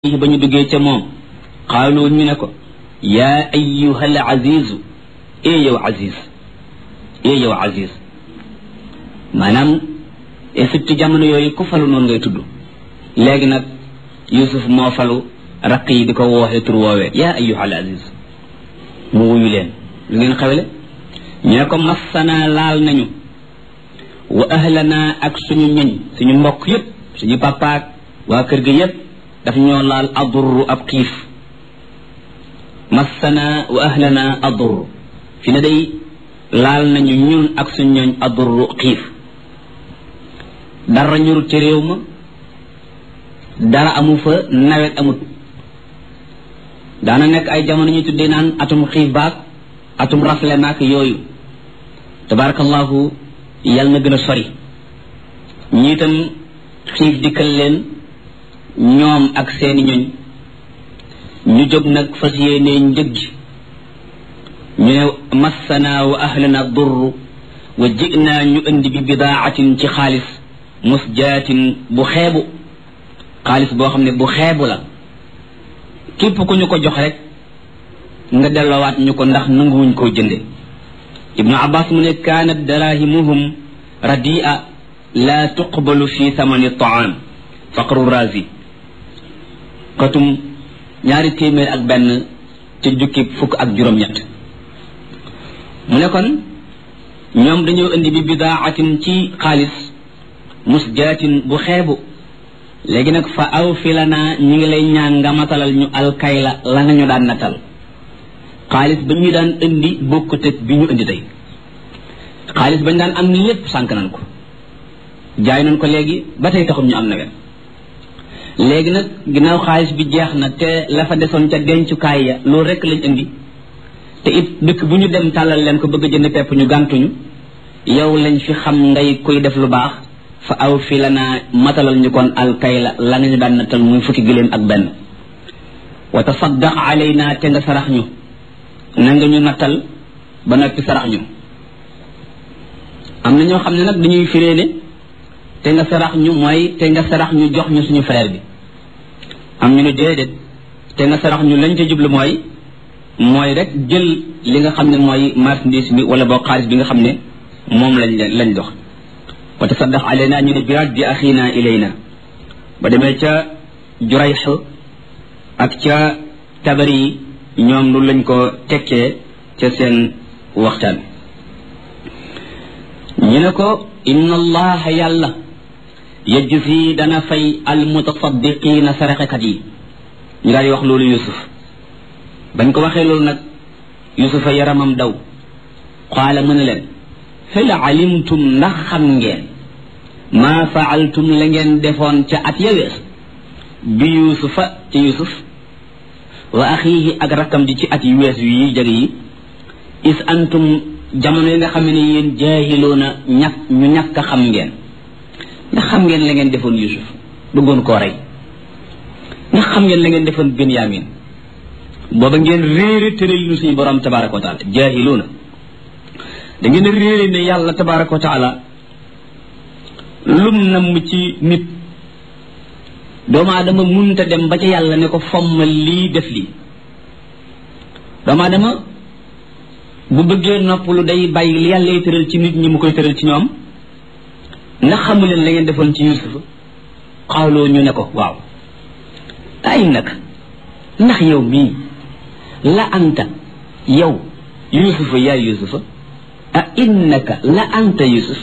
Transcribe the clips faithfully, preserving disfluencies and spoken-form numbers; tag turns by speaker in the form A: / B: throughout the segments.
A: ba ñu duggee ca moom xaalu ñu ne ko yaa ayyuhal azizu ee yow aziz ee yow aziz maanaam Égypte jamono yooyu ku falu noonu ngay tudd léegi nag Yusuf moo falu raq yi di ko wooxee tur woowee yaa ayyuhal aziz mu wuyu leen lu ngeen xewle ñu ne ko massana laal nañu wa ahlana ak suñu ñoñ suñu mbokk yépp suñu papaak waa kër gi yépp daf ñoo laal adurru ab xiif massana wa ahlana adurru fi ne day laal nañu ñun ak suñu ñoñ adurru xiif dara ñurut ci réew ma dara amu fa nawet amut daana nekk ay jamono ñu tuddee naan atum xiif baak atum rafle maak yooyu tabarakallahu yàlla na gën a sori ñi itam xiif dikkal leen ñoom ak seeni ñoñ ñu jóg nag fas yéene njëg ji ñu ne massana wa ahlana durru wa ji'na ñu indi bi bidaatin ci xaalis musjaatin bu xeebu xaalis boo xam ne bu xeebu la képp ku ñu ko jox rek nga delloowaat ñu ko ndax nanguwuñ koo jënde ibnu abbas mu ne kaanat darahimuhum radia la tuqbalu fi thamani taam faqru razi katum ñaari téeméer ak benn ci jukki fukk ak juróom-ñett mu ne kon ñoom dañoo indi bi bidaatin ci xaalis musjaatin bu xeebu léegi nag fa aw fi la naa ñi ngi lay ñaan nga matalal ñu alkayla la nga ñu daan natal xaalis ba ñu daan indi bokkut ak bi ñu indi tey xaalis ba ñu daan am lépp sànk nañ ko jaay nañ ko léegi ba tey taxum ñu am nawet léegi nag ginnaaw xaalis bi jeex na te la fa desoon ca dencukaay ya loolu rek lañ indi te it dëkk bu ñu dem tàllal leen ko bëgg a jënd pepp ñu gàntuñu yow lañ fi xam ngay koy def lu baax fa aw fi la naa matalal ñu kon alkayla la nga ñu daan nattal muy fukki gëléem ak benn wa tasaddaq alayna te nga sarax ñu na nga ñu nattal ba noppi sarax ñu am na ñoo xam ne nag dañuy firee ne te nga sarax ñu mooy te nga sarax ñu jox ñu suñu frère bi am ñu ne déedéet te nga sarax ñu lañ ca jublu mooy mooy rek jël li nga xam ne mooy marchandise bi wala boo xaalis bi nga xam ne moom lañ lañ dox wa tasaddaq alayna ñu ne bi raddi axina ilayna ba demee ca Jurayx ak ca Tabari yi ñoom lu lañ ko tekkee ca seen waxtaan ñu ne ko inna allaha yàlla yajzi dana fay almutasaddiqina saraxekat yi ñu daal di wax loolu Yusuf bañ ko waxee loolu nag Yusufa yaramam daw qaala mën a leen hal alimtum ndax xam ngeen maa faaltum la ngeen defoon ca at ya wees bi Yusufa ci Yusuf wa axiihi ak rakkam di ci at yu wees yi jag yi is antum jamono yi nga xam ne yéen jaahiloona ñàkk ñu ñàkk a xam ngeen ndax xam ngeen la ngeen defoon Yusuf bëggoon koo rey ndax xam ngeen la ngeen defoon Benyamin booba ngeen réere tëral lu suñu borom tabaraka wa taala jaahiloona da ngeen a réere ne yàlla tabaraka wa taala lum namm ci nit doomu aadama munta dem ba ca yàlla ne ko fommal lii def lii doomu aadama bu bëggee noppalu day bàyyi li yàlla lay tëral ci nit ñi mu koy tëral ci ñoom ndax xamu leen la ngeen defoon ci Yusufa xawloo ñu ne ko waaw ay nag ndax yow mii la anta yow Yusufa yaa Yusufa a innaka la anta Yusuf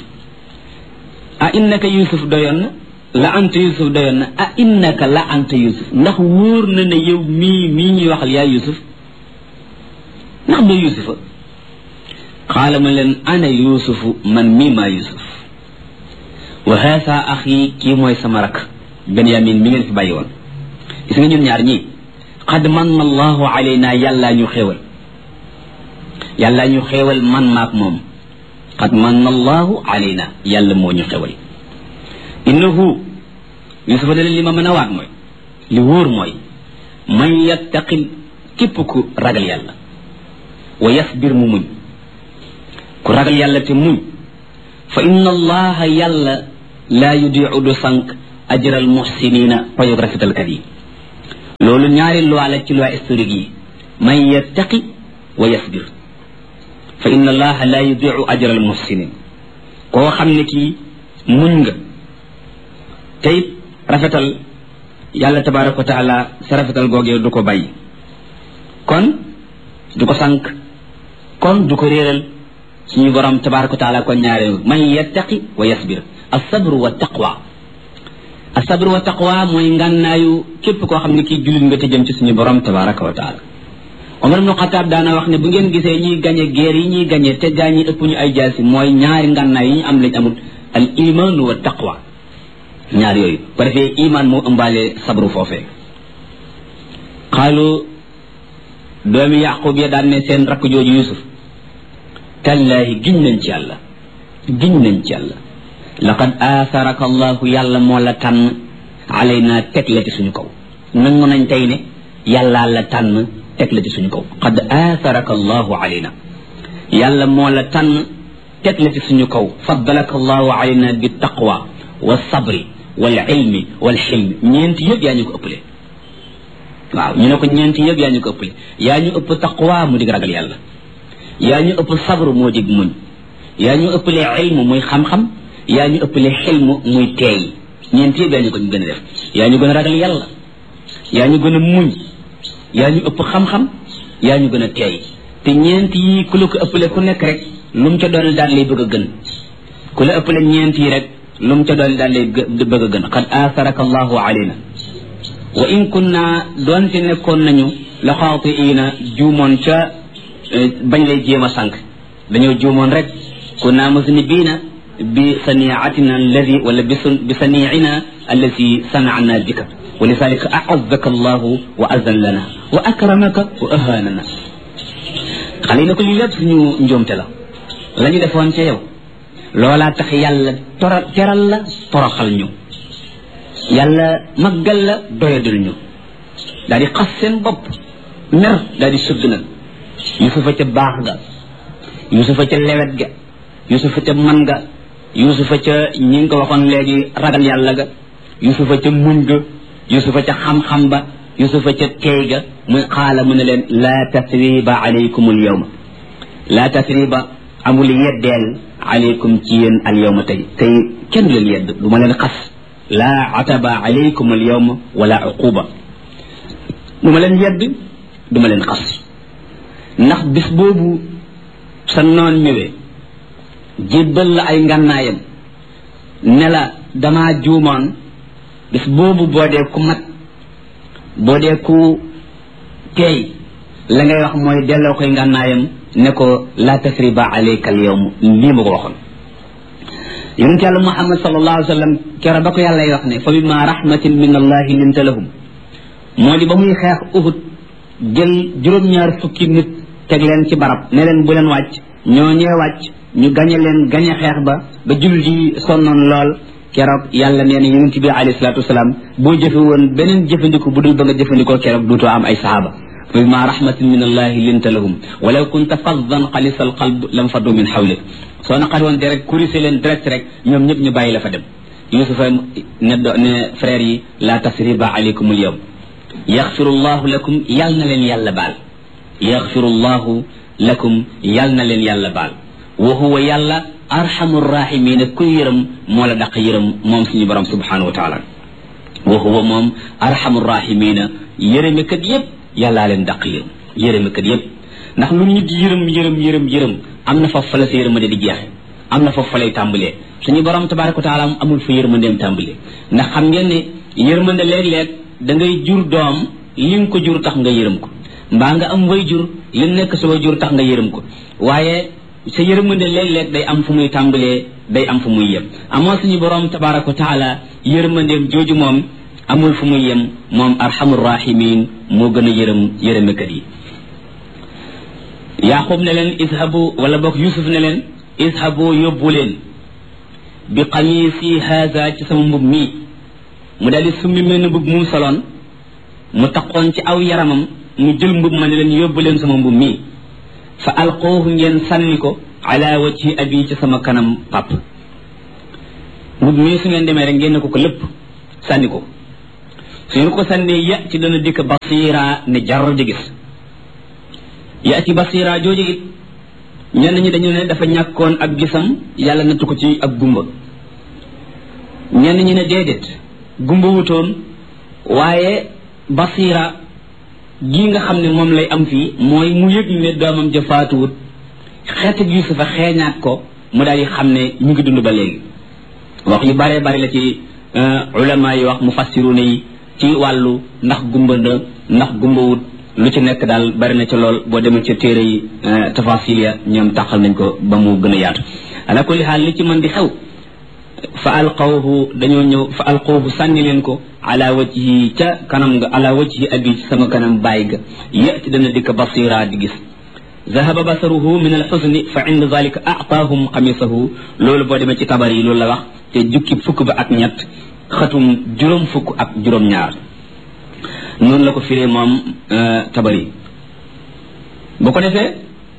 A: a innaka Yusuf doyoon na la anta Yusuf doyoon na a innaka la anta Yusuf ndax wóor na ne yow mii mii ñuy waxal yaa Yusuf ndax doo Yusufa xaala ma leen ana Yusufu man mii maa Yusuf wa haasa axi kii mooy sama rak Benyamin mi ngeen fi bàyyi woon gis nga ñun ñaar ñii qad manna allahu alayna yàllaa ñu xéewal yàllaa ñu xéewal man maak moom qad manna allahu alayna yàlla moo ñu xéewal innahu Yusufa da leen li ma mën a waat mooy li wóor mooy man yattaqil képp ku ragal yàlla wa yasbir mu muñ ku ragal yàlla te muñ fa inna allaha yàlla laa yudiu du sànq ajral muhsinina payog rafetalkat yi loolu ñaari loi la ci loi historique yi man yattaqi wa yasbir fa inna allaha la yudiu ajra al muhsinin koo xam ne kii muñ nga tey rafetal yàlla tabaraka wa taala sa rafetal googee du ko bàyyi kon du ko sànq kon du ko réeral suñu borom tabaraka wa taala kon ñaare man yattaqi wa yasbir as-sabru wa taqwa as-sabru wa taqwa mooy ngànnaayu képp koo xam ne kii jullit nga te jëm ci suñu borom tabaraka wa taala Omar ibn Khattab daana wax ne bu ngeen gisee ñuy gañe guerre yi ñuy gañe te gaa ñi ëpp ñu ay jaasi mooy ñaari ngànnaay yi ñu am lañ amul al iman wa taqwa ñaar yooyu ba defee iman moo ëmbaale sabru foofee xaalu doomi yaqub ya daan ne seen rakk jooju yusuf tallaahi giñ nañ ci yàlla giñ nañ ci yàlla laqad aatharaka allahu yàlla moo la tànn alayna teg la ci suñu kaw nangu nañ tey ne yàllaa la tànn teg la ci suñu kaw qad aatharaka allahu alayna yàlla moo la tànn teg la ci suñu kaw faddalaka allahu alayna bi taqwa wa sabri wal ilmi wal xilmi ñeenti yëpp yaa ñu ko ëppale waaw ñu ne ko ñeenti yëpp yaa ñu ko ëppale yaa ñu ëpp taqwa mu dig ragal yàlla yaa ñu ëpp sabru moo dig muñ yaa ñu ëppale ilmu muy xam-xam yaa ñu ëppale xilmu muy teey ñeenti yëpp yaa ñu ko ñu gën a def yaa ñu gën a ragal yàlla yaa ñu gën a muñ yaa ñu ëpp xam-xam yaa ñu gën a teey te ñeent yi ku la ko ëppale ku nekk rek lu mu ca doon daal lay bëgg a gën ku la ëppale ñeent yi rek lu mu ca doon daal lay bëgg a gën qad aatharaka allahu alayna wa in kunna doon fi nekkoon nañu la xaatiina juumoon ca bañ lay jéem a sànq dañoo juumoon rek kunna musnibiina bi saniatina alladi wala bi saniina alladi sanana bika wa lidalika a'azzaka allahu wa azallana wa akramaka wa ahanana xale yi na ko lii lépp suñu njuumte la la ñu defoon ca yow loolaa tax yàlla tora teral la toroxal ñu yàlla maggal la doyadul ñu daal di xas seen bopp mer daal di sëgg nag yusufa ca baax ga yusufa ca lewet ga yusufa ca man ga yusufa ca ñi nga ko waxoon léegi ragal yàlla ga yusufa ca muñ ga yusufa ca xam-xam ba yusufa ca teey ga muy xaala mu ne leen laa tasriba alaykum al yawma laa tasriba amul yeddeel alaykum ci yéen al yawma tey tey kenn du leen yedd du ma leen xas laa ataba alaykum al yawma wala uquba du ma leen yedd du ma leen xas ndax bis boobu sa noon ñëwee jébbal la ay ngànnaayam ne la damaa juumoon bis boobu boo dee ku mat boo dee ku teey la ngay wax mooy delloo koy ngànnaayam ne ko la tasriba alayka al yawm lii ma ko waxoon yonent yàlla muhammad sallallahu alayhi wa sallam kero ba ko yàlla wax ne fa bima rahmatin min allahi linta lahum moo di ba muy xeex uhud jël juróom-ñaar fukki nit teg leen ci barab ne leen bu leen wàcc ñoo ñee wàcc ñu gañe leen gañe xeex ba ba jullit yi sonnoon lool keroog yàlla nee na yonent bi alayhi salaatu wasalaam boo jëfe woon beneen jëfandiku bu dul ba nga jëfandikoo keroog duutoo am ay sahaaba fa bima rahmatin min allahi linta lahum walaw kunta faddan xalisa al qalb lam faddu min xawlik soo naqari woon direct kurise leen direct rek ñoom ñëpp ñu bàyyi la fa dem yusufa ne do ne frère yi la tasriba alaykum al yawm yaxfiru llahu lakum yal na leen yàlla baal yaxfiru llahu lakum yal na leen yàlla baal wa huwa yàlla arhamur rahimina kuy yërëm moo la daq yërëm moom suñu borom subhanahu wa taala wa huwa moom arhamur rahimina yërëmekat yëpp yàllaa leen daq yërëm yërëmekat yëpp ndax lu nit yërëm yërëm yërëm yërëm am na foofu fa la sa yërmande di jeexe am na foofu fa lay tàmbalee suñu borom tabaraka wa taala amul fa yërmandeem tàmbalee ndax xam ngeen ne yërmande léeg-léeg da ngay jur doom li nga ko jur tax nga yërëm ko mbaa nga am way jur li nekk sa way jur tax nga yërëm ko waaye sa yërmande léeg-léeg day am fu muy tàmbalee day am fu muy yem amoo suñu borom tabaraka wa taala yërmandeem jooju moom amul fu muy yem moom arhamur rahimin moo gën a yërëm yërëmekat yi yaqub ne leen ishabu wala boog yusuf ne leen ishabu yóbbu leen bi qamisi haza ci sama mbub mii mu daal di summi mel ni mbub mu soloon mu taqoon ci aw yaramam mu jël mbub ma ne leen yóbbu leen sama mbub mii fa alqoohu ngeen sànni ko ala wajhi abi ci sama kanam pap mbub mii su ngeen demee rek ngeen ne ko ko lépp sànni ko suñu ko sànnee yati dana dikk basira ne jar di gis yati basira jooju it ñenn ñi dañu ne dafa ñàkkoon ab gisam yàlla nattu ko ci ab gumba ñenn ñi ne déedéet gumba wutoon waaye basira gi nga xam ne moom lay am fii mooy mu yëg ne doomam ja faatuwut xeet Yuusufa xeeñaat ko mu daal di xam ne ñu ngi dund ba léegi wax yu bare bari la ci ulama yi wax mufassiruna yi ci wàllu ndax gumba na ndax gumba wut lu ci nekk daal bari na ci lool boo demee ci téere yi tafasil ya ñoom taxal nañ ko ba mu gën a yaatu ala kulli xaal li ci mën di xew fa alqawhu dañoo ñëw fa alqawhu sànni leen ko ala wajhi ca kanam nga ala wajhi abi ci sama kanam bàyyi ga yati dana dikk basira di gis zahaba basaruhu min alxusni fa inda dalika aataahum xamisahu loolu boo demee ci tabar yi loolu la wax te jukki fukk ba ak ñett xatum juróom fukk ak juróom ñaar noonu la ko firee moom tabar yi bu ko defee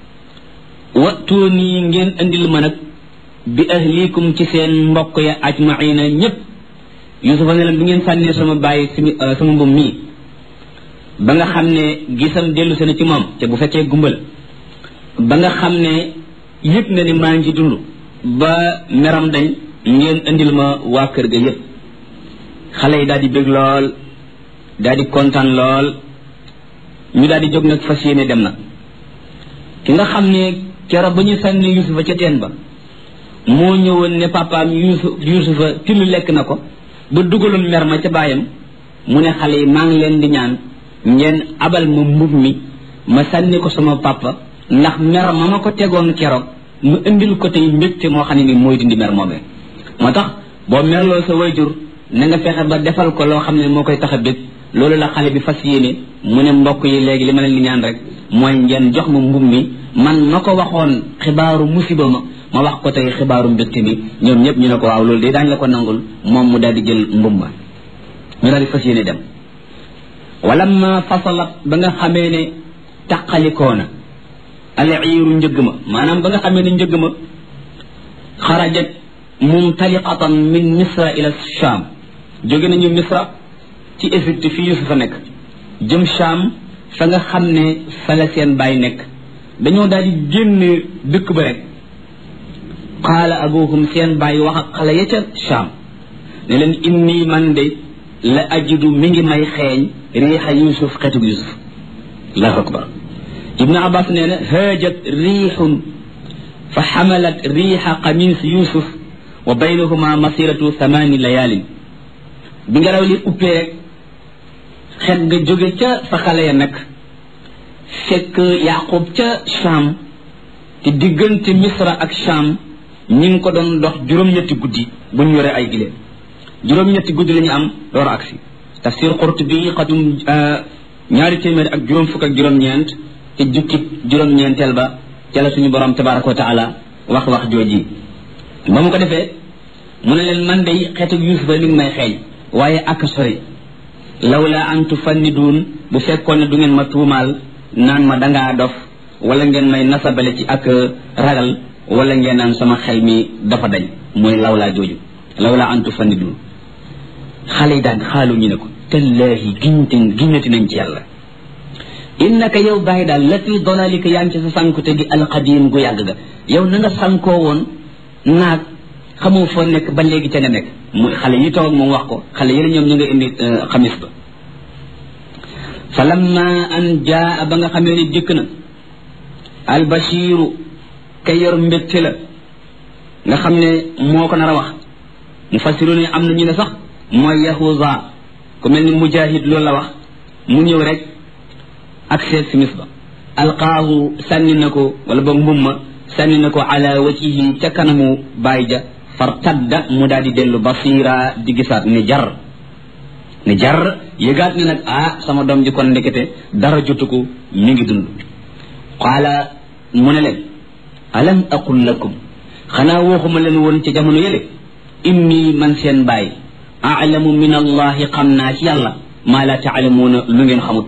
A: watuuni ngeen andil ma nag bi ahlikum ci seen mbokk ya ajmaina ñëpp Yuusufa ne leen bi ngeen sànnee sama bàyyi simi sama mbum mii ba nga xam ne gisam dellu seen ci moom te bu fekkee gumbal ba nga xam ne yëpp na ni maa ngi ci dund ba meram dañ ngeen andil ma waa kër ga yëpp xale yi daal di bég lool daal di kontaan lool ñu daal di jóg nag fas yéene dem nag ki nga xam ne keroog ba ñu sànni Yuusufa ca teen ba moo ñëwoon ne papaam Yuusuf Yuusufa till lekk na ko ba dugaloon mer ma ca baayam mu ne xale yi maa ngi leen di ñaan ngeen abal ma mbub mi ma sànni ko sama papa ndax mer ma ma ko tegoon keroog mu indil ko tey mbégte moo xam ne ni mooy dindi mer moomee moo tax boo merloo sa wayjur na nga fexe ba defal ko loo xam ne moo koy tax a bég loolu la xale bi fas yéene mu ne mbokk yi léegi li ma leen di ñaan rek mooy ngeen jox ma mbub mi man ma ko waxoon xibaaru musiba ma ma wax ko tey xibaaru mbégte mi ñoom ñëpp ñu ne ko waaw loolu de daañ la ko nangul moom mu daal di jël mbub ma ñu daal di fas yéene dem wala ma fasalat ba nga xamee ne taqalikoona al iiru njëgg ma maanaam ba nga xamee ne njëgg ma xarajat mumtaliqatan min misra ila sham jóge nañu misra ci Égypte fi Yuusufa nekk jëm Sham fa nga xam ne fa la seen baay nekk dañoo daal di génn dëkk ba rek qaala abuhum seen baay wax ak xale ya ca Sham ne leen inni man de la ajidu mi ngi may xeeñ riixa Yuusuf xetug Yuusuf allahu akbar ibnu abbas nee na haajat riixun fa xamalat riixa qamis Yuusuf wa baynahuma masiratu thamani layaalin bi ngelaw li uppee rek xet nga jóge ca fa xale ya nag fekk Yaqub ca Sham te diggante Misra ak Sham ñi ngi ko doon dox juróom-ñetti guddi bu ñu yore ay giléem juróom-ñetti guddi la ñu am door a agsi tafsir Qurtubi xatum ñaari téeméeri ak juróom fukk ak juróom-ñeent te jukki juróom-ñeenteel ba ca la suñu borom tabaraka wa taala wax wax jooji ba mu ko defee mu ne leen man day xeetu Yuusufa mi ngi may xeeñ waaye ak sori lawla an tufanniduun bu fekkoon ne du ngeen ma tuumaal naan ma dangaa dof wala ngeen may nasabale ci ak ragal wala ngeen naan sama xel mi dafa dañ mooy lawlaa jooju lawla an tufanniduun xale yi daan xaalu ñu ne ko tallaahi giñte giñati nañ ci yàlla innaka yow bàyyi daal la fi dalalika yaa ngi ci sa sànkute gi alqadim gu yàgg ga yow na nga sànkoo woon naag xamoo foo nekk ba léegi ca nga nekk muy xale yi toog moom wax ko xale yi la ñoom ñu nga indi xamis ba fa lamma an jaa ba nga xamee ni dikk na albashiru ka yor mbégte la nga xam ne moo ko nar a wax mu fasiru ne am na ñu ne sax mooy yahuza ku mel ni mujahid loolu la wax mu ñëw rek ak seet simis ba alqaahu sànni na ko wala boog mbumma sànni na ko ala wajhihi ca kanamu baay ja fartadda mu daal di dellu basira di gisaat ni jar ni jar yëgaat ni nag ah sama doom ji kon ndekete dara jotu ko mi ngi dund qaala mu ne leen alam aqul lakum xanaa waxuma leen woon ca jamono yële inni man seen baay aalamu min allahi xam naa ci yàlla maa la taalamuuna lu ngeen xamut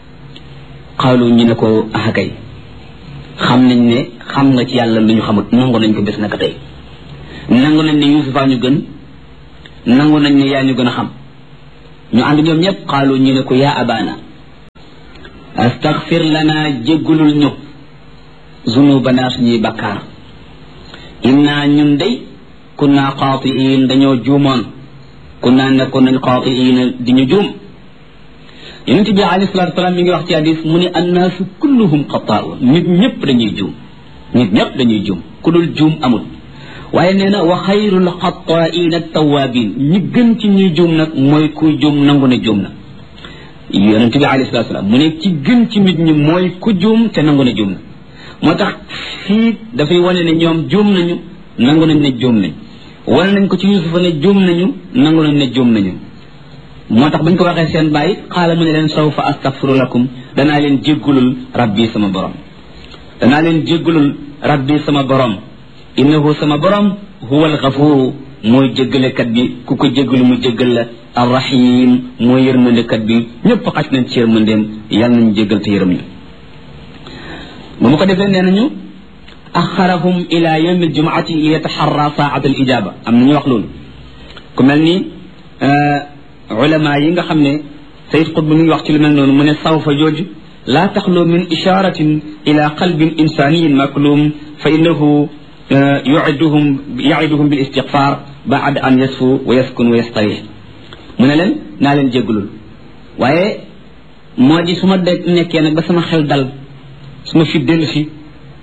A: qaalu ñu ne ko ah kay xam nañ ne xam nga ci yàlla lu ñu xamut nangu nañ ko bés naka tey nangu nañ ne Yuusufa ñu gën nangu nañ ne yaa ñu gën a xam ñu ànd ñoom ñëpp qaalu ñu ne ko yaa abana astaghfir lana jéggulul ñu zunubana suñuy bakkaar inna ñun day kunna xaatiin dañoo juumoon kunna nekkoon nañ xaatiin di ñu juum yonent bi alayhi salaatu wasalaam mi ngi wax ci hadis mu ne annaasu kulluhum xataa'un nit ñëpp dañuy juum nit ñëpp dañuy juum ku dul juum amul waaye nee na wa xayrul xataa'iina at-tawwaabiin ñi gën ci ñuy juum nag mooy kuy juum nangu ne juum na yonent bi alayhi salaatu wasalaam mu ne ci gën ci nit ñi mooy ku juum te nangu ne juum na moo tax fii dafay wane ne ñoom juum nañu nangu nañ ne juum nañ wane nañ ko ci Yuusufa ne juum nañu nangu nañ ne juum nañu moo tax bañ ko waxee seen bàyyi xaala mu ne leen sawfa astaghfiru lakum danaa leen jéggulul rabbi sama borom danaa leen jéggulul rabbi sama borom innahu sama borom huwa alxafuru mooy jéggalekat bi ku ko jéggalu mu jéggal la arrahim mooy yërmandekat bi ñëpp xaj nañ ci yërmandeem yàlla nañ jéggal te yërëm ñu ba mu ko defee nee nañu axarahum ila yawmi aljumaati yataxarra saat al ijaba am nañu wax loolu ku mel ni ulama yi nga xam ne sayid qutb mi ngi wax ci lu mel noonu mu ne sawfa jooju laa taxlu min isharatin ila qalbin insaniyin maklum fa innahu yuiduhum yaiduhum bil istighfar baad an yasfu wa yaskun wa yastarih mu ne leen naa leen jéggalul waaye moo di su ma de nekkee nag ba sama xel dal su ma fi dellu si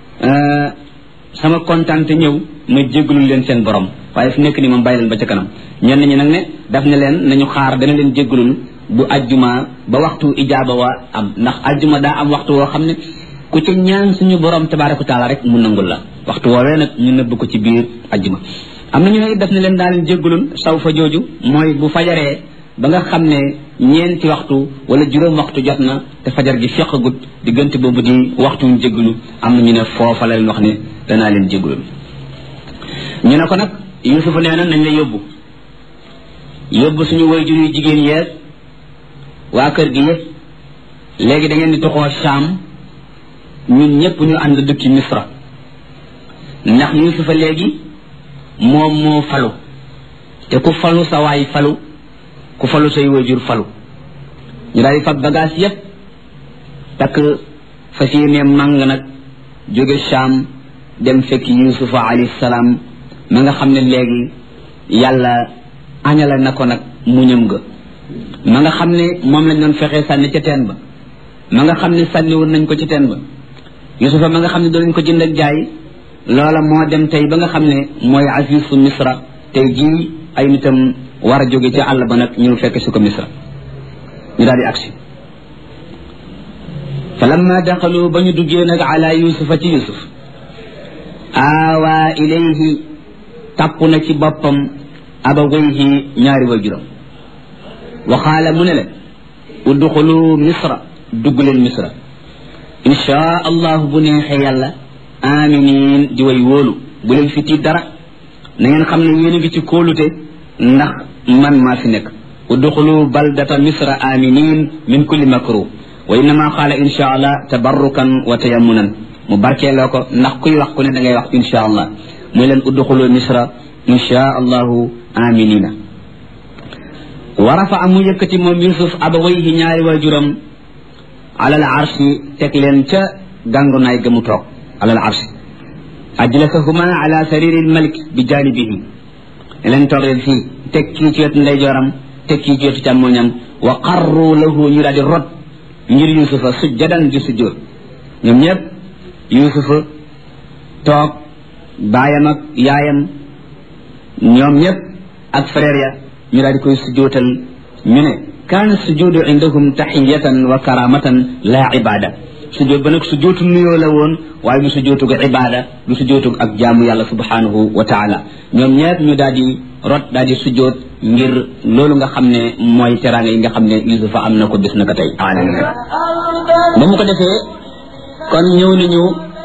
A: sama kontaante ñëw ma jéggalul leen seen borom waaye fu nekk ni moom bàyyi leen ba ca kanam ñenn ñi nag ne daf ne leen nañu xaar dana leen jéggalul bu ajjuma ba waxtu ijaaba wa am ndax ajjuma daa am waxtu woo xam ne ku ca ñaan suñu borom tabaaraka taala rek mu nangul la waxtu woowee nag ñu nëbb ko ci biir ajjuma am na ñu ne daf ne leen daa leen jéggalul saw fa jooju mooy bu fajaree ba nga xam ne ñeenti waxtu wala juróom waxtu jot na te fajar gi feqagut diggante boobu di waxtu ñu jéggalu am na ñu ne foofa la leen wax ne danaa leen jéggalul ñu ne ko nag Yuusufa nee na nañ la yóbbu yóbbu suñu waajur yu jigéen yeeg waa kër gi yëpp léegi da ngeen di toxoo Saam ñun ñëpp ñu ànd dëkki Misra ndax Yuusufa léegi moom moo falu te ku falu sa waay falu ku falu say waajur falu ñu daal di fab bagage yëpp takk fas yéene màng nag jóge Saam dem fekk Yuusufa alayhi salaam ma nga xam ne léegi yàlla añala na ko nag muñam nga ma nga xam ne moom lañ doon fexee sànni ca teen ba ma nga xam ne sànni woon nañ ko ci teen ba Yuusufa ma nga xam ne doon nañ ko jënd ak jaay loola moo dem tey ba nga xam ne mooy azizu Misra tey jii ay nitam war a jóge ca àll ba nag ñu fekk su ko Misra ñu daal di agsi fa lamma daxalu ba ñu duggee nag ala Yuusufa ci Yuusuf aawaa ilayhi tàpp na ci boppam abawayhi ñaari waajuram waxaala mu ne leen udxulu misra dugg leen misra inchaa allahu bu neexee yàlla aminin di way wóolu bu leen fi tiit dara na ngeen xam ne yéen a ngi ci kóolute ndax man maa fi nekk udxulu baldata misra aminin min kulli makruh wa innama qaala inchaa allah tabarrukan wa tayammunan mu barkeeloo ko ndax kuy wax ku ne da ngay wax inchaa allah muy leen udxulu misra inchaa allahu aminina wa rafa mu yëkkati moom Yuusuf abawayhi ñaari waajuram alal arshi teg leen ca gàngunaay ga mu toog alal arshi ajlasahuma ala sariri lmalik bi janibihi leen toog leen fii teg kii ci wetu ndeyjooram teg kii ci wetu càmmoñam wa qarru lahu ñu daal di rot ngir Yuusufa sujjadan di sujjóot ñoom ñëpp Yuusufa toog baayam ak yaayam ñoom ñëpp ak frère ya ñu daal di koy sujjootal ñu ne kaana sujuudu indahum taxiyatan wa karamatan la ibada sujjoot ba nag sujjootu nuyoo la woon waaye du sujjootug ibada du sujjootug ak jaamu yàlla subhanahu wa taala ñoom ñëpp ñu daal di rot daal di sujjoot ngir loolu nga xam ne mooy teraanga yi nga xam ne Yuusufa am na ko bis na ko tey alamin ba mu ko defee kon ñëw nañu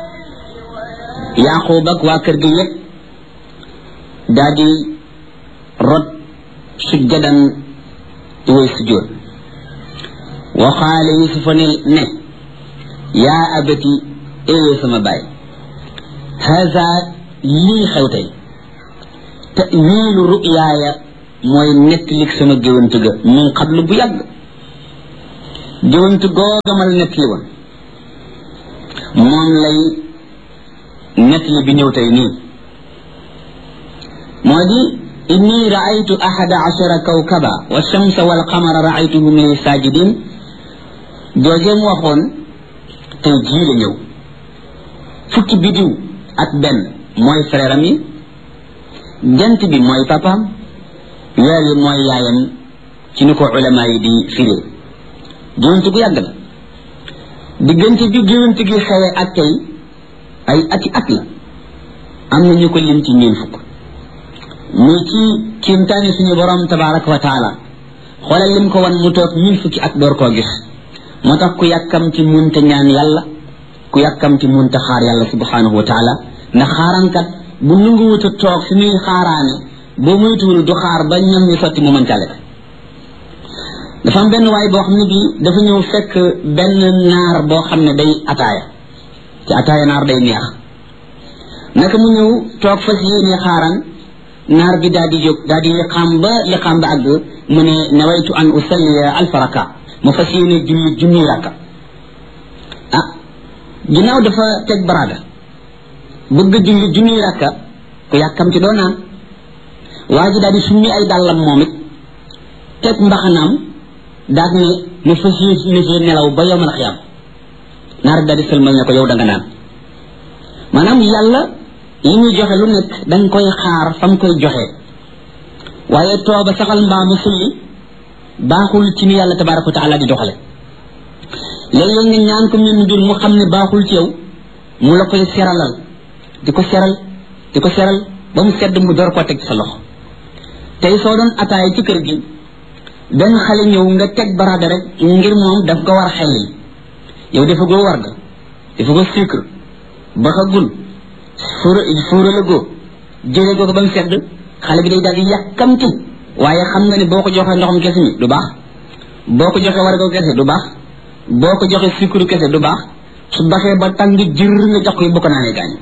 A: Yaaqub ak waa kër gi yëpp daal di rot sujjadan di way sujjoot wa qaala Yuusufa ne ne yaa abati ee sama baay haza lii xew tey tawiilu ruyaaya mooy nettalik sama géwant ga min qablu bu yàgg géwant googamal nettali woon moom lay nettali bi ñëw tey nii moo di inni raaytu ahada ashara kawkaba wa shamsa wal qamara raaytuhu min sajidin joojeem waxoon tey jii la ñëw fukki bidiw ak benn mooy frère am yi jant bi mooy papaam weer yi mooy yaayam ci ni ko ulama yi di firé géwante gu yàgg la diggante bi géwante gi xewe ak tey ay ati at la am na ñu ko lim ci ñeen fukk muy ci kiimtaani suñu borom tabaraka wa taala xoolal lim ko wan mu toog mille fukki at door koo gis moo tax ku yàkkam ci munta ñaan yàlla ku yàkkam ci munta xaar yàlla subhanahu wa taala ndax xaarankat bu nanguwuta toog fi muy xaaraane boo moytuwul du xaar ba ñam ñu sotti mu mën cale dafa am benn waay boo xam ne bii dafa ñëw fekk benn naar boo xam ne day ataaya ci ataaya naar day neex naka mu ñëw toog fas yéene xaaran naar bi daal di jóg daal di liqaam ba liqaam ba àgg mu ne nawaytu an usalliya alfa raka mu fas yéene junni junni rakka ah ginnaaw dafa teg baraada bëgg julli junni rakka ku yàkkam ci doo naan waa ji daal di summi ay dàllam moom it teg mbaxanaam daal ne mu fas yéene nelaw ba yow mën a xiyam naar daal di sëlmal ne ko yow da nga naan maanaam yàlla li muy joxe lu nekk danga koy xaar fa mu koy joxe waaye tooba saxal mbaamu sulli baaxul ci ni yàlla tabaraka wa taala di doxale léeg-léeg nga ñaan ko mel ni mbir mu xam ne baaxul ci yow mu la koy seralal di ko seral di ko seral ba mu sedd mu door koo teg ci sa loxo tey soo doon ataay ci kër gi benn xale ñëw nga teg baraada rek ngir moom daf ko war xelil yow dafa goo warga dafa ko sucre baxagul fuura fuura la goo jëlee goo ko ba mu sedd xale bi day daal di yàkkamti waaye xam nga ne boo ko joxee ndoxam kese mi du baax boo ko joxee warga kese du baax boo ko joxee sucre kese du baax su baxee ba tàng jër nga jox ko bu ko naanee gaañ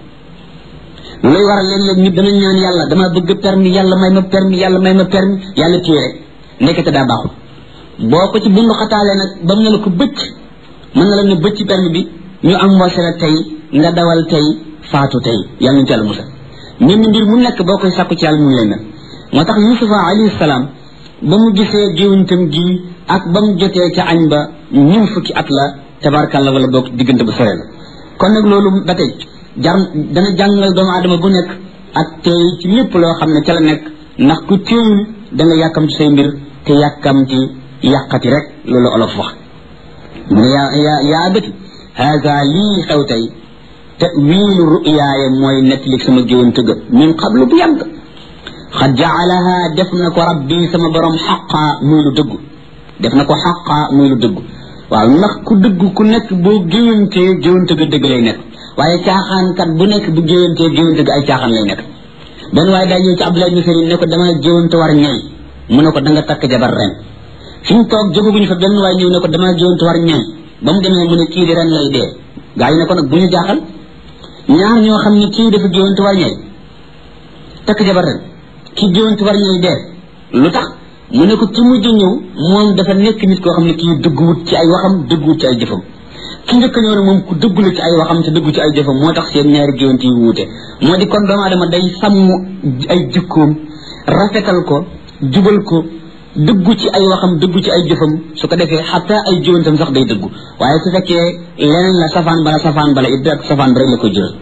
A: lay waral léeg-léeg nit dana ñaan yàlla dama bëgg permis yàlla may ma permis yàlla may ma permis yàlla téye rek nekkete daa baaxul boo ko ci bundu xataalee nag ba mu ne la ko bëcc mën na la ne bëcc permis bi ñu am mboose la tey nga dawal tey faatu tey yàlla ñu ci yàlla musal mel ni mbir mu nekk boo koy sàkku ci yàlla mu leen mel moo tax yusufa alayhi salaam ba mu gisee géwuntam gi ak ba mu jotee ca añ ba ñun fukki at la tabarkàlla wala boog diggante bu sore la kon nag loolu ba tey jar dana jàngal doomu aadama bu nekk ak tey ci lépp loo xam ne ca la nekk ndax ku teewul da nga yàkkam ci say mbir te yàkkam ci yàqati rek loolu olof wax mu ne yaa yaa yaa abati haada lii xew tey tawilu ruyaaya mooy nettalik sama géwant ga min qablu bu yàgg xad jaalaha def na ko rabbi sama borom xaqa muy lu dëggu def na ko xaqa muy lu dëggu waaw ndax ku dëgg ku nekk boo géwantee géwante ga dëgg lay nekk waaye caaxaankat bu nekk bu géwantee géwante ga ay caaxaan lay nekk benn waaye daa ñëw ci Abdullah ibn Salim ne ko dama géwante war ñay mu ne ko da nga takk jabar ren fi mu toog jógaguñu fa benn waaye ñëw ne ko dama géwante war ñay ba mu demee mu ne kii di ren lay dee gaa yi ne ko nag bu ñu jaaxal ñaar ñoo xam ne kii dafa géwante war ñay takk jabar ren kii géwante war ñay dee lu tax mu ne ko ci mujj ñëw moom dafa nekk nit koo xam ne kii dëgguwut ci ay waxam dëgguwut ci ay jëfam ki njëkk ñëw ne moom ku dëggu la ci ay waxam te dëggu ci ay jëfam moo tax seen ñaari géwante yi wuute moo di kon doomu aadama day sàmm ay jikkoom rafetal ko jubal ko dëggu ci ay waxam dëggu ci ay jëfam su ko defee xataa ay géwantam sax day dëggu waaye su fekkee leneen la safaan bala safaan bala it ak safaan ba rek la ko jural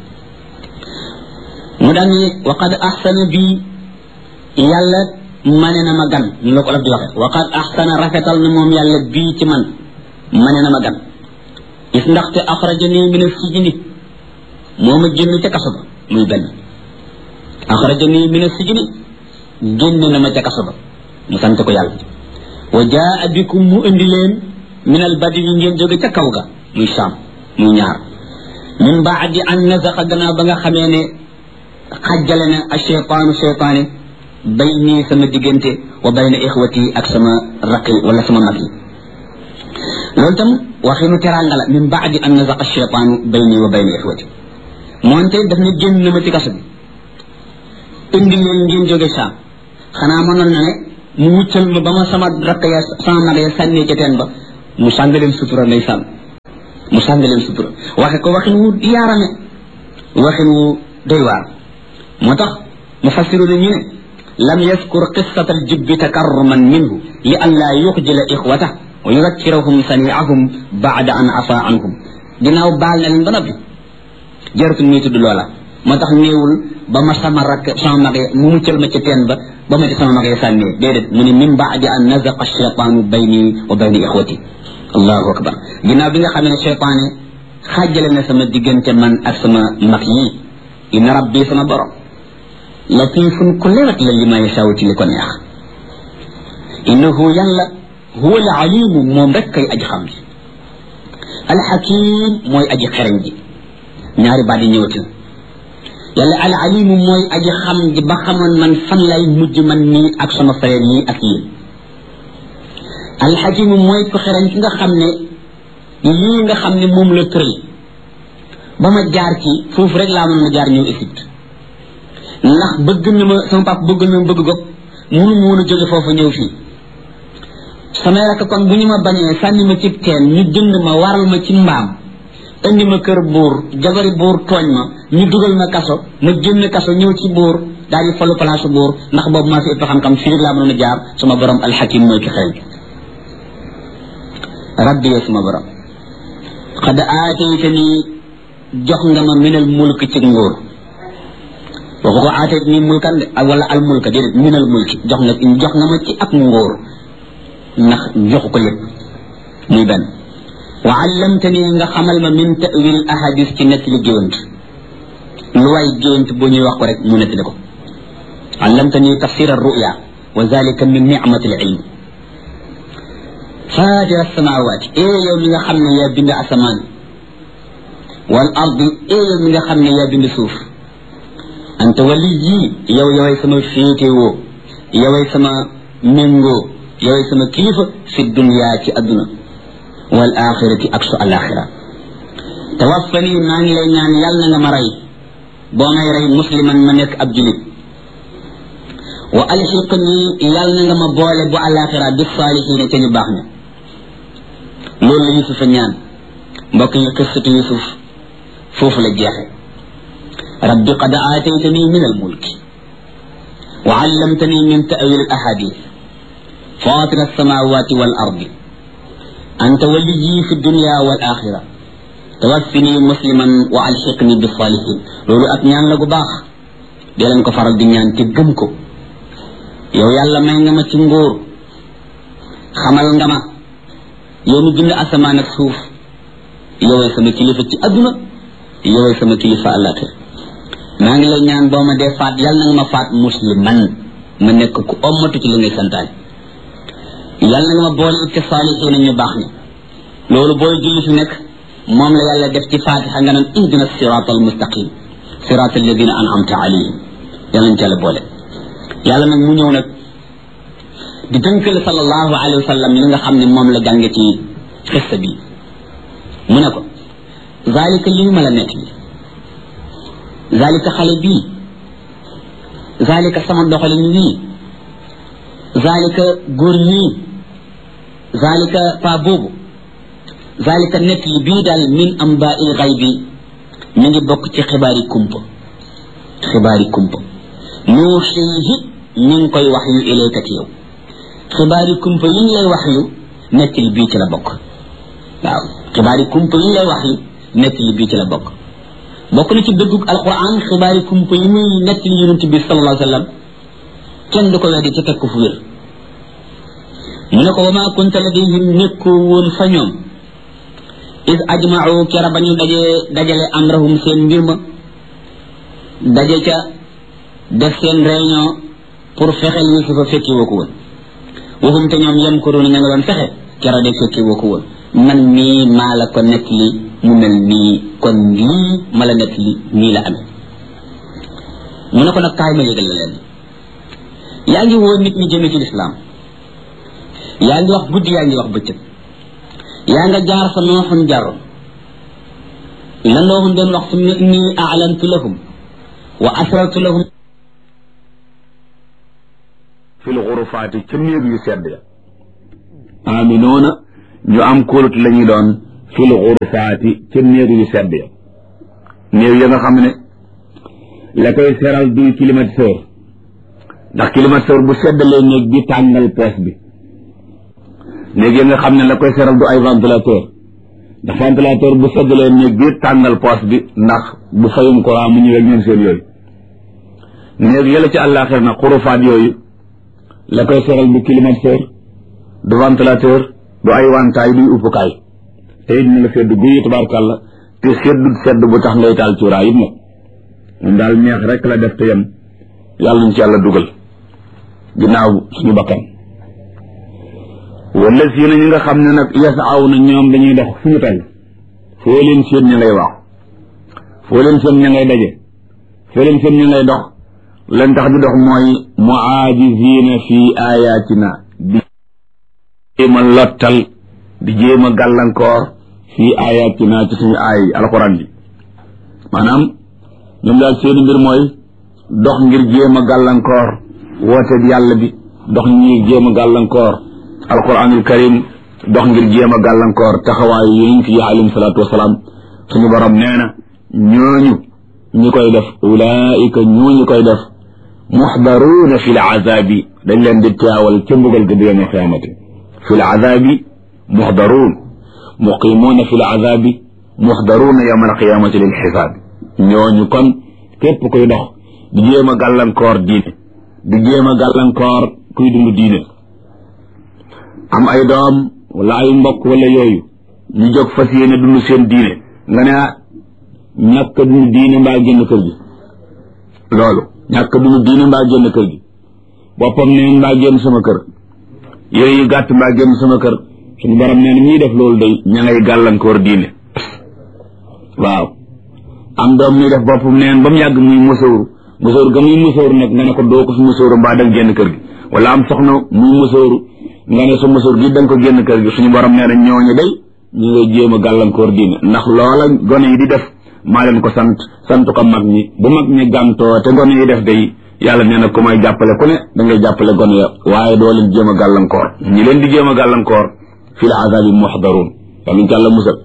A: mu daan ne waqad ahsana bi yàlla mane na ma gan ñu la ko olof di waxe waqad ahsana rafetal na moom yàlla bii ci man mane na ma gan is ndaxte axrajani min as-sijni moo ma génn ca kaso ba muy benn axrajani min as-sijni génn na ma ca kaso ba mu sant ko yàlla wa jaa bikum mu indi leen min al-badwi ngeen jóge ca kaw ga muy Saam muy ñaar min baadi an nazaqa gannaaw ba nga xamee ne xajjale na ash-shaytaanu shaytaane bayni sama diggante wa bayna ixwati ak sama raqi wala sama mag yi loolu tam waxinu teranga la min baadi an nazaqa ash-shaytaanu bayni wa bayna ixwati moonte daf ne génn na ma ci kaso bi indi leen ngeen jóge Saam xanaa mënoon na ne mu muccal ma ba ma sama rakk ya sama mag ya sànnee ca teen ba mu sàngaleen sutura ndeysaan mu sàngaleen sutura waxe ko waxin wu yaarame waxin wu doy waar moo tax mu fassiru na ñu ne lam yaskur qissata al jubbi takarruman minhu li an laa yuxjila ixwata wa yudakkirahum saniahum baada an afa anhum ginnaaw baal na leen ba noppi jaratul muy tudd loola moo tax néewul ba ma sama rakk sama mag mu muccal ma ca teen ba ba ma ci sama mag sànnee déedéet mu ne min baadi an nazaqa cheytaanu bayni wa bayni ixwati allahu akbar ginnaaw bi nga xam ne cheytaane xaajale na sama diggante man ak sama mag yi inna rabbi sama borom latifun ku lewet la li ma yasaaw ci li ko neex innahu yàlla huwa al alimu moom rek kay aji xam ji alxakim mooy aji xereñ ji ñaari baat yi ñëwati yàlla al alimu mooy aji xam ji ba xamoon man fan lay mujj man nii ak sama frère yi ak yéen alxakimu mooy ko xereñ ki nga xam ne lii nga xam ne moom la tëral ba ma jaar ci foofu rek laa mën ma jaar ñëw Égypte ndax bëgg na ma sama papa bëgg na ma bëgg gopp mënu ma woon a jóge foofu ñëw fii samay rakk kon bu ñu ma bañee sànni ma ci teen ñu jënd ma waral ma ci mbaam indi ma kër buur jabari buur tooñ ma ñu dugal ma kaso ma génn kaso ñëw ci buur daal di falu place buur ndax boobu maa fi ëpp xam-xam fii rek laa mënoon a jaar sama borom alxakim mooy ki xereñ rabbi ya sama borom xad aataytani jox nga ma minal mulk ci nguur waxu ko aatayt ni mulkan de wala al mulka déedéet minal mulki jox nga jox nga ma ci ak nguur ndax joxu ko lépp muy benn wa allamtani nga xamal ma min ta'wil ahadis ci nettali géwant lu waay géwant boo ñuy wax ko rek mu nettali ko allamtani tafsir ar-ru'ya wa zalika min ni'mati al-ilm fatir as-samawati ee yow mi nga xam ne yaa bind asamaan wal ardi ee yow mi nga xam ne yaa bind suuf anta waliyyi yow yoway sama féetewoo yoway sama méngoo yoway sama kilifa fi dunya ci adduna wal axirati ak su alaxira tawaffani maa ngi lay ñaan yàlla na nga ma rey boo may rey musliman ma nekk ab julit wa alxiqni yàlla na nga ma boole bu alaxira bi saalihiina ca ñu baax ña loolu la Yusufa ñaan mbokk yi qissatu Yusuf foofu la jeexe rabbi qad aataytani min almulki wa allamtani min ta'wil alahadith fatir alsamawati wal ardi anta waliyyi fi dunya wal axira tawaffini musliman wa alxiqni bi salihin loolu ak ñaan la gu baax dee leen ko faral di ñaan te gëm ko yow yàlla may nga ma ci ngóor xamal nga ma yow mi bind asamaan ak suuf yoway sama kilifa ci adduna yoway sama kilifa àllaaxira maa ngi lay ñaan boo ma dee faat yàlla na nga ma faat musliman ma nekk ku ommatu ci li ngay santaane yàlla na nga ma boole ci saalihiina ñu baax ni loolu booy julli fi nekk moom la yàlla def ci faatixa nga naan ihdina siraata al mustaqim siraata alladina an'amta alayhim yàlla nañ ci yàlla boole yàlla nag mu ñëw nag di tënkal sallallahu alayhi wa sallam li nga xam ne moom la jànge ci xissa bi mu ne ko zalika li ma la nekk bi zalika xale bii zalika sama doxalin wii zalika góor ñii zalika pa boobu zalika nekk li bii daal min amba'il ghaybi mi ngi bokk ci xibaari kumpa xibaari kumpa nuuxiihi ñu ngi koy wax yu ilayka ci yow xibaari kumpa yi ñu lay wax yu nekk li bii ci la bokk waaw xibaari kumpa yi ñu lay wax yu nekk li bii ci la bokk bokk na ci dëggug alquran xibaari kumpa yi muy nekk li yonent bi sallallahu alayhi wa sallam kenn du ko weddi ci fekk fu wér mu ne ko wa maa kunta ladayhim nekkoo woon fa ñoom is ajma'u kera ba ñu dajee dajale amrahum seen mbir ma daje ca def seen réunion pour fexeel Yusufa fekki woo ko woon waxum te ñoom yem ko doon ña nga doon fexe kera de fekki woo ko woon man mii maa la ko nekk li mu mel nii kon lii ma la nekk li nii la amee mu ne ko nag kaay ma yëgal la leen yaa ngi woo nit ñi jëme ci lislaam yaa ngi wax guddi yaa ngi wax bëccëg yaa nga jaar fa nooxun jaroon la nooxun doon wax summa inni a'lantu lahum wa asrartu lahum
B: fil xurufaati ca néeg yu sedd ya aminoona ñu am kóolut la ñuy doon fil xurufaati ca néeg yu sedd ya néeg ya nga xam ne la koy seral du climatiseur ndax climatiseur bu seddalee néeg bi tàngal poos bi néeg ya nga xam ne la koy seral du ay ventilateur ndax ventilateur bu seddalee néeg bi tàngal poos bi ndax bu fayum courant mu ñëwee ñoom seen yooyu néeg yëla ci àllaaxir na xurufaat yooyu la koy seral du climatiseur du ventilateur du ay wantaay duy uppukaay te it na la sedd guyi tabaarkàlla te seddut sedd bu tax ngay taal cuuraay it nag moom daal neex rek la def te yem yàlla ñu ci yàlla dugal ginnaaw suñu bakkan wala si na ñi nga xam ne nag yasaaw na ñoom dañuy dox fu ñu toll foo leen seen ña ngay waax foo leen seen ña ngay daje foo leen seen ña ngay dox leen tax di dox mooy muaajizina fi ayatina di jéem a lottal di jéem a gàllankoor fi ayatina ci suñu aay alxuraan bi maanaam ñoom daal seeni mbir mooy dox ngir jéem a gàllankoor woote bi yàlla bi dox ngir jéem a gàllankoor alquranul karim dox ngir jéem a gàllankoor taxawaayu yonent yi alayhim salaatu wasalaam suñu borom nee na ñooñu ñi koy def ulaika ñooñu koy def muxdaruuna fi l azabi dañ leen di teewal ca mbugal ga yawma qiyaamati fi l azabi muxdaruun muqimuuna fi l azabi muxdaruuna yawma alqiyaamati lil xisaab ñooñu kon képp koy dox di jéem a gàllankoor diine di jéem a gàllankoor kuy dund diine am ay doom wala ay mbokk wala yooyu ñu jóg fas yéene dund seen diine nga ne ñàkk dund diine mbaa génn kër gi loolu ñàkk dund diine mbaa génn kër gi boppam neen mbaa génn sama kër yére yu gàtt mbaa génn sama kër suñu borom nee na ñuy def loolu day ña ngay gàllankoor diine waaw am doom ñuy def boppam neen ba mu yàgg muy musóoru musóoru ga muy musóoru nag nga ne ko doo ko fi musóoru mbaa danga génn kër gi wala am soxna muy musóoru nga ne sa musóor gi da nga ko génn kër gi suñu borom nee na ñooñu day ñu ngay jéem a gàllankoor diine ndax loola gone yi di def maa leen ko sant sant ko mag ñi bu mag ñi gàntoo te gone yi def day yàlla nee na ku may jàppale ku ne da ngay jàppale gone ya waaye doo leen jéem a gàllankoor ñi leen di jéem a gàllankoor fi l azabi muxdaruun yàlla ñu ci yàlla musal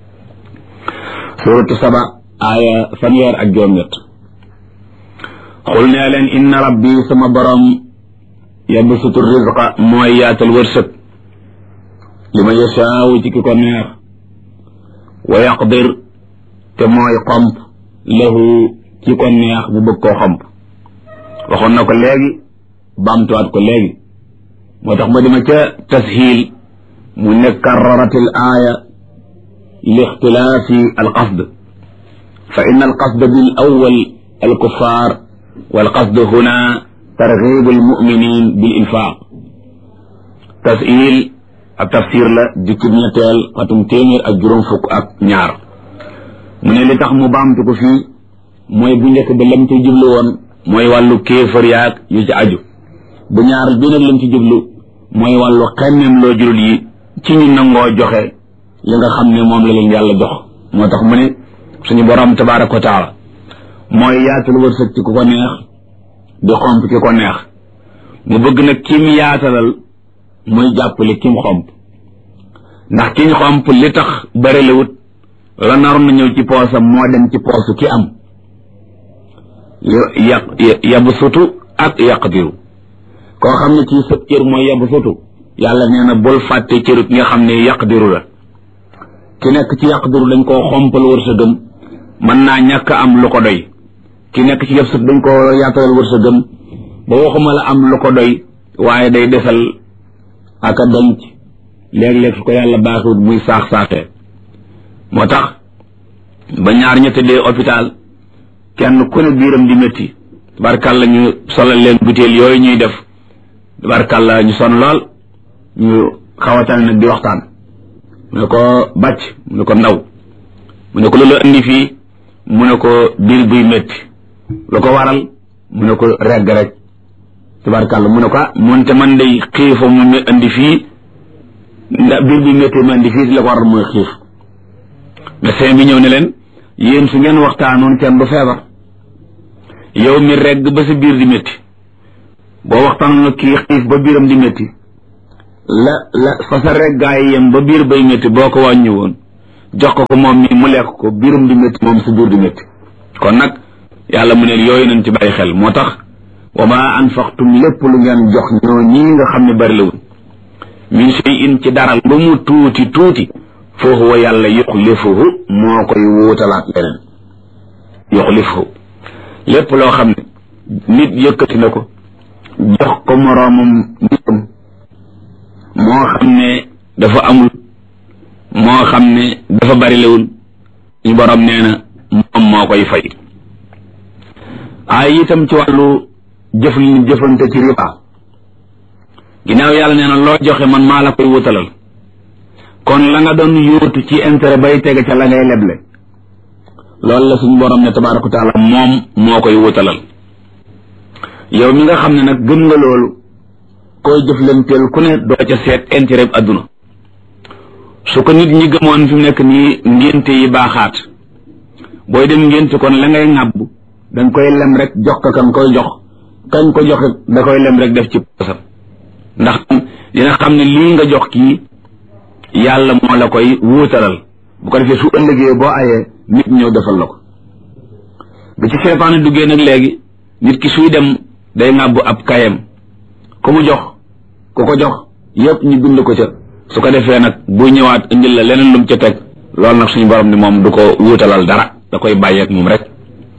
B: suratu saba aaya fanweer ak juróom-ñett xul nee leen inna rabbi sama borom yabsutu rizqa mooy yaatal wërsëg li ma yashaawu ci ki ko neex wa yaqdir te mooy xomp lahu ci ko neex bu bëgg koo xomp waxoon na ko léegi baamtuwaat ko léegi moo tax ma dima ca tashiil mu ne karrarat al aaya li ixtilaafi al qasd fa inna al qasd bil awwal al kuffar wal qasd huna targhib al mu'minin bil infaq tashiil ak tafsir la jukkib ñetteel xatum téeméer ak juróom fukk ak ñaar mu ne li tax mu baamtu ko fii mooy bu njëkk ba lam ci jublu woon mooy wàllu kéefër yaag yu ci aju bu ñaar bi nag lam ci jublu mooy wàllu xemmeem loo julul yi ci ñu nangoo joxe li nga xam ne moom la leen yàlla jox moo tax mu ne suñu borom tabaaraka wa taala mooy yaatal wërsëg ci ku ko neex di xomp ki ko neex mu bëgg nag kim yaatalal muy jàppale kim xomp ndax kiñ xomp li tax bëri la wut la naroon na ñëw ci poosam moo dem ci poosu ki am yaq yabsutu ak yaqdiru koo xam ne kii sëb cër mooy yabsutu yàlla nee na bul fàtte cëru ki nga xam ne yaqdiru la ki nekk ci yaqdiru dañ koo xompal wërsëgam mën naa ñàkk am lu ko doy ki nekk ci yabsut dañ koo yaatalal wërsëgam ba waxuma la am lu ko doy waaye day desal aka denc léeg-léeg su ko yàlla baaxut muy saax-saaxee moo tax ba ñaar ña tëddee hôpital kenn ku ne biiram di métti tabarkàlla ñu solal leen butéel yooyu ñuy def tabarkàlla ñu son lool ñu xawataan nag di waxtaan mu ne ko bàcc mu ne ko ndaw mu ne ko loolu indi fii mu ne ko biir buy métti lu ko waral mu ne ko regg rek tabarkàlla mu ne ko ah moonte man day xiifa mu mu indi fii ndax biir buy métti mu indi fii si la ko waral mooy xiif médecin bi ñëw ne leen yéen su ngeen waxtaanoon kenn du feebar yow mi regg ba sa biir di métti boo waxtaan la kii xiif ba biiram di métti la la fa sa rek gaa yi yem ba biir bay métti boo ko wàññi woon jox ko ko moom mi mu lekk ko biiram di métti moom sa biir di métti kon nag yàlla mu ne yooyu nañ ci bàyyi xel moo tax wa ma anfaqtum lépp lu ngeen jox ñoo ñii nga xam ne bari la wuñ min shay'in ci dara lu mu tuuti tuuti fa huwa yàlla yuxlifuhu moo koy wuutalaat leneen yuxlifuhu lépp loo xam ne nit yëkkati na ko jox ko moroomam nitam moo xam ne dafa amul moo xam ne dafa bari lewul ñu borom nee na moom moo koy fay ay itam ci wàllu jëf li jëfante ci riba ginnaaw yàlla nee na loo joxe man maa la koy wutalal kon la nga doon yóotu ci intérêt bay tege ca la ngay leble loolu la suñu borom ne tabaaraka wa taala moom moo koy wutalal yow mi nga xam ne nag gëm nga loolu koy jëflanteel ku ne doo ca seet intérêt bi adduna su ko nit ñi gëmoon fi mu nekk nii ngénte yi baaxaat booy dem ngénte kon la ngay ŋàbb danga koy lem rek jox ko kan koy jox kañ ko jox da koy lem rek def ci posam ndax dina xam ne lii nga jox kii yàlla moo la koy wuutalal bu ko defee su ëllëgee boo ayee nit ñëw defal la ko bi ci seytaane duggee nag léegi nit ki suy dem day ŋàbb ab kayam ku mu jox ku ko jox yépp ñu bind ko ca su ko defee nag buy ñëwaat indil la leneen lum ca teg loolu nag suñu borom ni moom du ko wuutalal dara da koy bàyyeeg moom rek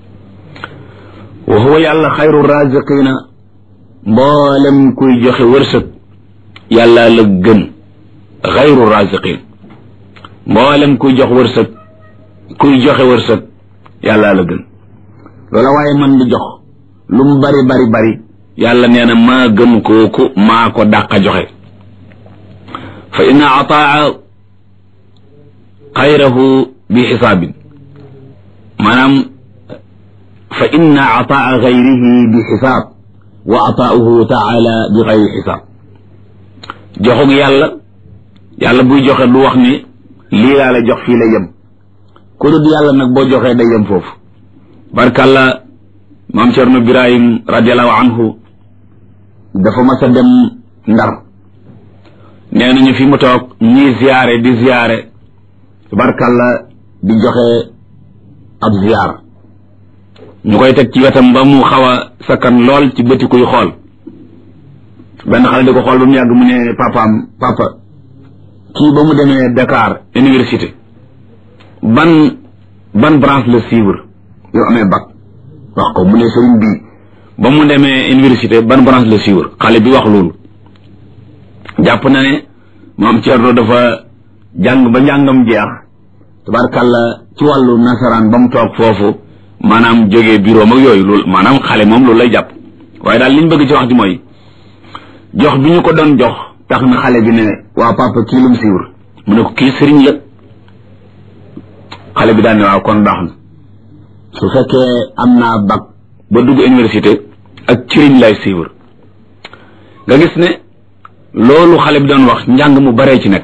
B: wa huwa yàlla xayru raziqina mboolem kuy joxe wërsëg yàlla la gën xayru raziqin mboolem kuy jox wërsëg kuy joxe wërsëg yàlla la gën loola waaye man di jox lu mu bari bari bari yàlla nee na maa gën kooku maa ko dàq joxe fa inna ataa xayrahu bi xisaabin maanaam fa inna ataa gayrihi bi xisaab wa ataauhu taala bi gayri xisaab joxug yàlla yàlla buy joxe du wax ni lii laa la jox fii la yem ku dul yàlla nag boo joxee day yem foofu barkàlla maam Cerno Birahim radiallahu anhu dafa mas a dem Ndar nee nañu fi mu toog ñii ziyaare di ziyaare barkàlla di joxe ab ziyaar ñu koy teg ci wetam ba mu xaw a sakkan lool ci bëti kuy xool benn xale di ko xool ba mu yàgg mu ne papaam papa kii ba mu demee Dakar université ban ban branche la suivre yow amee bac wax ko mu ne sëriñ bii ba mu demee université ban branche la suivre xale bi wax loolu jàpp na ne maam Cerno dafa jàng ba njàngam jeex tabarkàlla ci wàllu nasaraan ba mu toog foofu maanaam jógee bureau mag yooyu loolu maanaam xale moom loolu lay jàpp waaye daal liñ bëgg ci wax ji mooy jox bi ñu ko doon jox tax na xale bi ne waa papa kii lum siiwur mu ne ko kii sëriñ la xale bi daan ne waaw kon baax na su fekkee am naa bac ba dugg université ak sëriñ lay siiwur nga gis ne loolu xale bi doon wax njàng mu baree ci nekk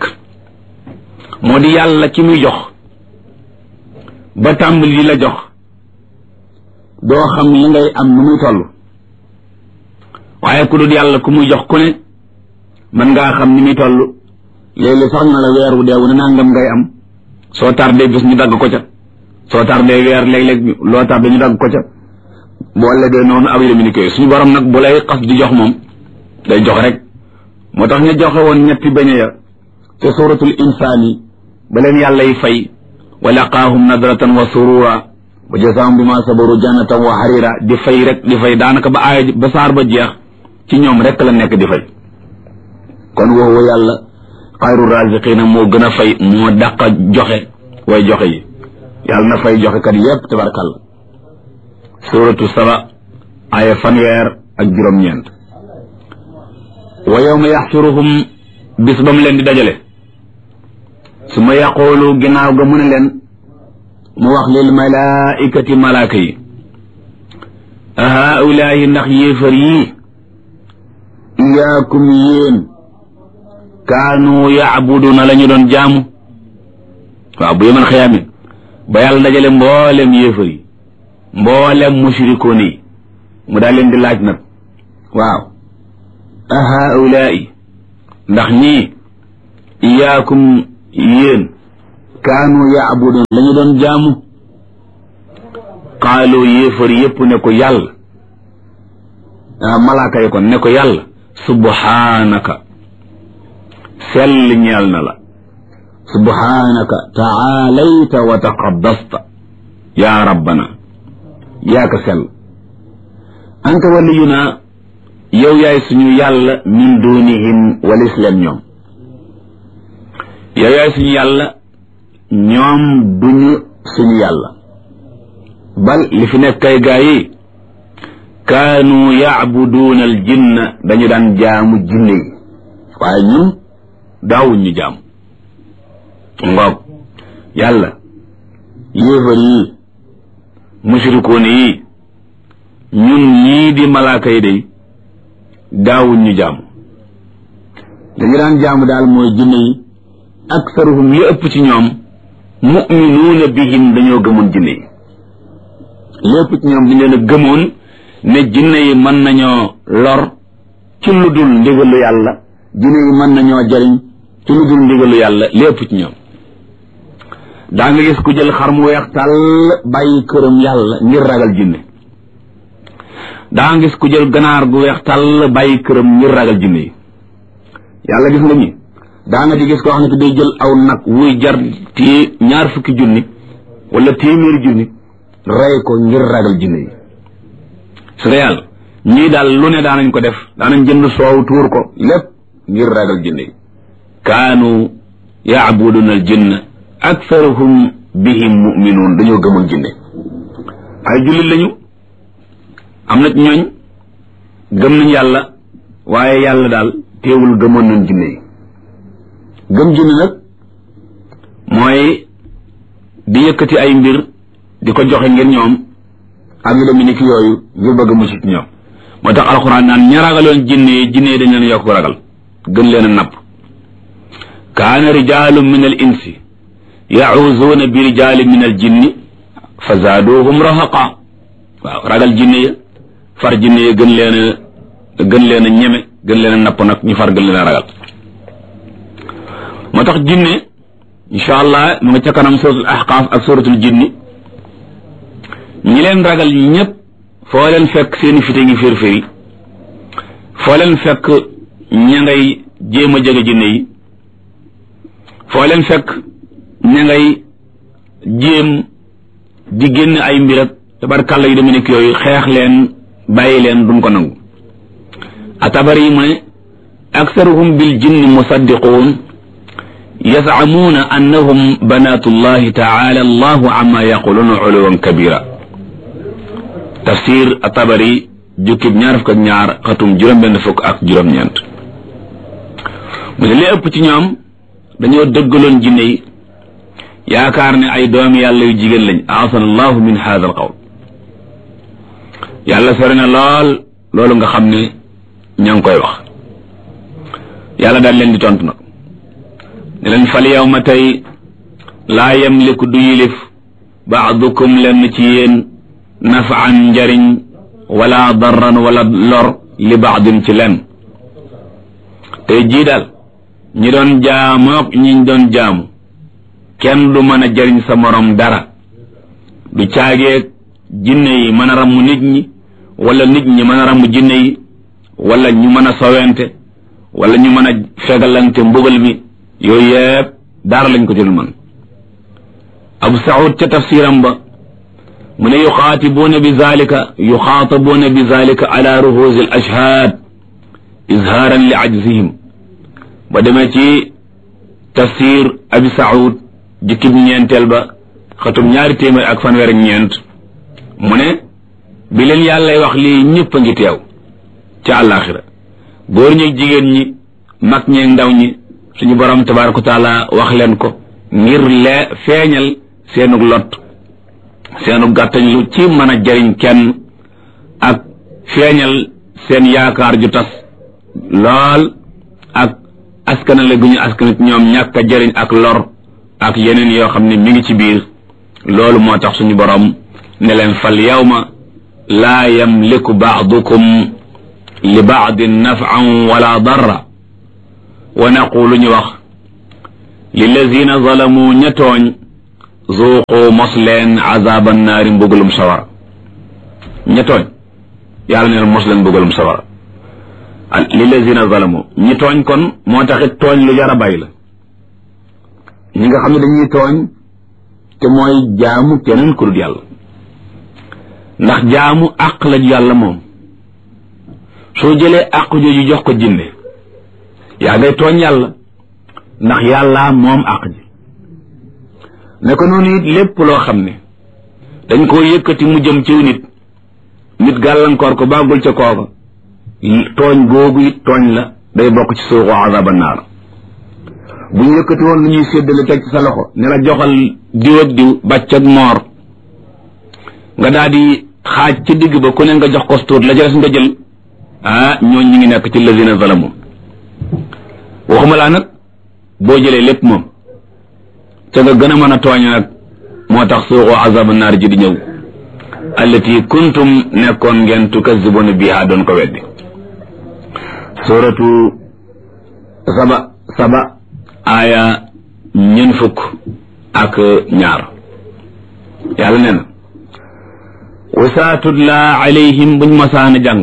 B: moo di yàlla ki muy jox ba tàmbali la jox doo xam li ngay am nu muy toll waaye ku dul yàlla ku muy jox ku ne mën ngaa xam ni muy toll léeg-léeg sax na la weer wu dee wu ne nangam ngay am soo tardé bés ñu dagg ko ca soo tardé weer léeg-léeg loo tardé ñu dagg ko ca boo legee noonu ab yémi ni koy suñu borom nag bu lay xas di jox moom day jox rek moo tax ñu joxe woon ñetti beñe ya te suratul insaani ba leen yàlla y fay wa laqaahum nadratan wa surura wa jazaahum bima sabaru jannatan wa harira di fay rek di fay daanaka ba aaya ba saar ba jeex ci ñoom rek la nekk di fay kon wa huwa yàlla xayru raziqina moo gën a fay moo dàq joxe way joxe yi yàlla na fay joxe kat yépp tabarkalla suratu saba aaya fanweer ak juróom-ñeent wa yawma yaxshuruhum bis ba mu leen di dajale su ma yaqoolu ginnaaw ga mu ne leen mu wax lil malaikati malaaka yi a haulaayi ndax yéefar yii iyaakum yéen kaanu yaabuduna la ñu doon jaamu waaw bu yemal xiyaami ba yàlla dajale mboolem yéefar yi mboolem mushrikoon yi mu daal leen di laaj nag waaw a haulaai ndax ñii iyaakum yéen kaanu yaabuduun lañu doon jaamu qaalu yéefar yépp ne ko yàlla malaaka yi kon ne ko yàlla subhaanaka sell ñeel na la subhaanaka taalayta wa taqaddasta yaa rabbana yaa ka sell anta waliyuna yow yaay suñu yàlla min dunihim walis leen ñoom yow yaay suñu yàlla ñoom duñu suñu yàlla bal li fi nekk kay gaa yi kaanu yaabuduuna al jinna dañu daan jaamu jinne yi waaye ñun daawuñ ñu jaamu ngoog yàlla yéefar yi mushrikoon yi ñun ñii di malaaka yi day daawuñ ñu jaamu dañu daan jaamu daal mooy jinne yi aksaruhum li ëpp ci ñoom mu'minuuna bihim dañoo gëmoon jinne yi li ëpp ci ñoom dañu leen a gëmoon ne jinne yi mën nañoo lor ci lu dul ndigalu yàlla jinne yi mën nañoo jariñ ci lu dul ndigalu yàlla li ëpp ci ñoom daa nga gis ku jël xar mu weex tàll bàyyi këram yàlla ngir ragal jinne daa nga gis ku jël ganaar gu weex tàll bàyyi këram ngir ragal jinne yi yàlla gis nga ñi daa nga di gis koo xam ne day jël aw nag wuy jar téye ñaar fukki junni wala téeméeri junni rey ko ngir ragal jinne yi su nga yàlla ñii daal lu ne daanañ ko def daanañ jënd soow tuur ko lépp ngir ragal jinne yi kaanu yaabuduna al jinna aktharuhum bihim muminuun dañoo gëmoon jinne ay jullit lañu am na ñooñ gëm nañ yàlla waaye yàlla daal teewul gëmoon nañ jinne yi gëm jinne nag mooy di yëkkati ay mbir di ko joxe ngir ñoom ak yu demee ni ki yooyu ngir bëgg mucc ci ñoom moo tax alxuraan naan ña ragaloon jinne yi jinne yi dañ leen yokk ragal gën leen a napp kaana rijaalun min al insi yacuuzuuna bi rijaalin min al jinni fa zaaduuhum rahaqa waaw ragal jinne ya far jinne ya gën leen a gën leen a ñeme gën leen a napp nag ñu far gën leen a ragal moo tax jinne insha allah mu nga ca kanam suratul ahqaaf ak suratul jinni ñi leen ragal ñëpp foo leen fekk seeni fite ngi firfiri foo leen fekk ña ngay jéem a jege jinne yi foo leen fekk ña ngay jéem di génn ay mbir ak tabarkàlla yu demee nekk yooyu xeex leen bàyyi leen duñ ko nangu atabari yi mu ne aksaruhum bil jinni musaddiquun yasamuuna annahum banatullahi taala allahu amma yaquluuna uluwan kabira tafsir atabari jukkib ñaar fukk ak ñaar xatum juróom-benn fukk ak juróom-ñeent mu ne li ëpp ci ñoom dañoo dëggaloon jinne yi yaakaar ne ay doomi yàlla yu jigéen lañ aasana allahu min hada al qawl yàlla sori na lool loolu nga xam ne ña ngi koy wax yàlla daal leen di tontu nag ne leen fal yawma tey laa yamliku du yilif baadukum lenn ci yéen nafaan njariñ wala darran wala lor li baadin ci lenn tey jii daal ñi doon jaamook ñiñ doon jaamu kenn du mën a jariñ sa morom dara du caageeg jinne yi mën a ramm nit ñi wala nit ñi mën a ramm jinne yi wala ñu mën a sowente wala ñu mën a fegalante mbugal mi yooyu yëpp dara lañ ko jël man abu saud ca tafsiram ba mu ne yuxaatibuuna bi zalika yuxaatabuuna bi zalika ala ruhuusi al ashhaad izhaaran li ajzihim ba demee ci tafsir abi saud jukkib ñeenteel ba xatum ñaari téeméer ak fanweer ak ñeent mu ne bi leen yàllay wax lii ñëpp a ngi teew ca àllaaxira góor ñi jigéen ñi mag ñeeg ndaw ñi suñu borom tabaaraka wa taala wax leen ko ngir lee feeñal seenug lot seenug gàttañ lu ci mën a jariñ kenn ak feeñal seen yaakaar ju tas lool ak askanale gu ñu askanit ñoom ñàkk a jariñ ak lor ak yeneen yoo xam ne mi ngi ci biir loolu moo tax suñu borom ne leen fal yawma laa yamliku baadukum li baadin nafan wala darra wa naqulu ñu wax lillazina zalamu ña tooñ zuuqu mos leen azaban naari mbugalum sawara ña tooñ yàlla neen mos leen mbugalum sawara lillazina zalamu ñi tooñ kon moo taxit tooñ lu jar a bàyyi la ñi nga xam ne dañuy tooñ te mooy jaamu keneen ku dul yàlla ndax jaamu àq la yàlla moom soo jëlee àq jooju jox ko jinne yaa ngay tooñ yàlla ndax yàlla moom àq ji ne ko noonu it lépp loo xam ne dañ koo yëkkati mu jëm ciw nit nit gàllankoor ko bàggul ca kooka tooñ googu it tooñ la day bokk ci suuxu azaba naar bu ñu yëkkati woon lu ñuy séddale teg ci sa loxo ne la joxal diw ak diw bàcc ak moor nga daal di xaaj ci digg ba ku ne nga jox ko tuut la jëles nga jël ah ñooñ ñi ngi nekk ci lazina zalamu waxuma laa nag boo jëlee lépp moom te nga gën a mën a tooñ nag moo tax suuxu azaba naar ji di ñëw allati kuntum nekkoon ngeen tukazzibuna biha doon ko weddi suratu saba saba aaya ñeent fukk ak ñaar yàlla nee na wasaatutla alayhim buñ masaana jàng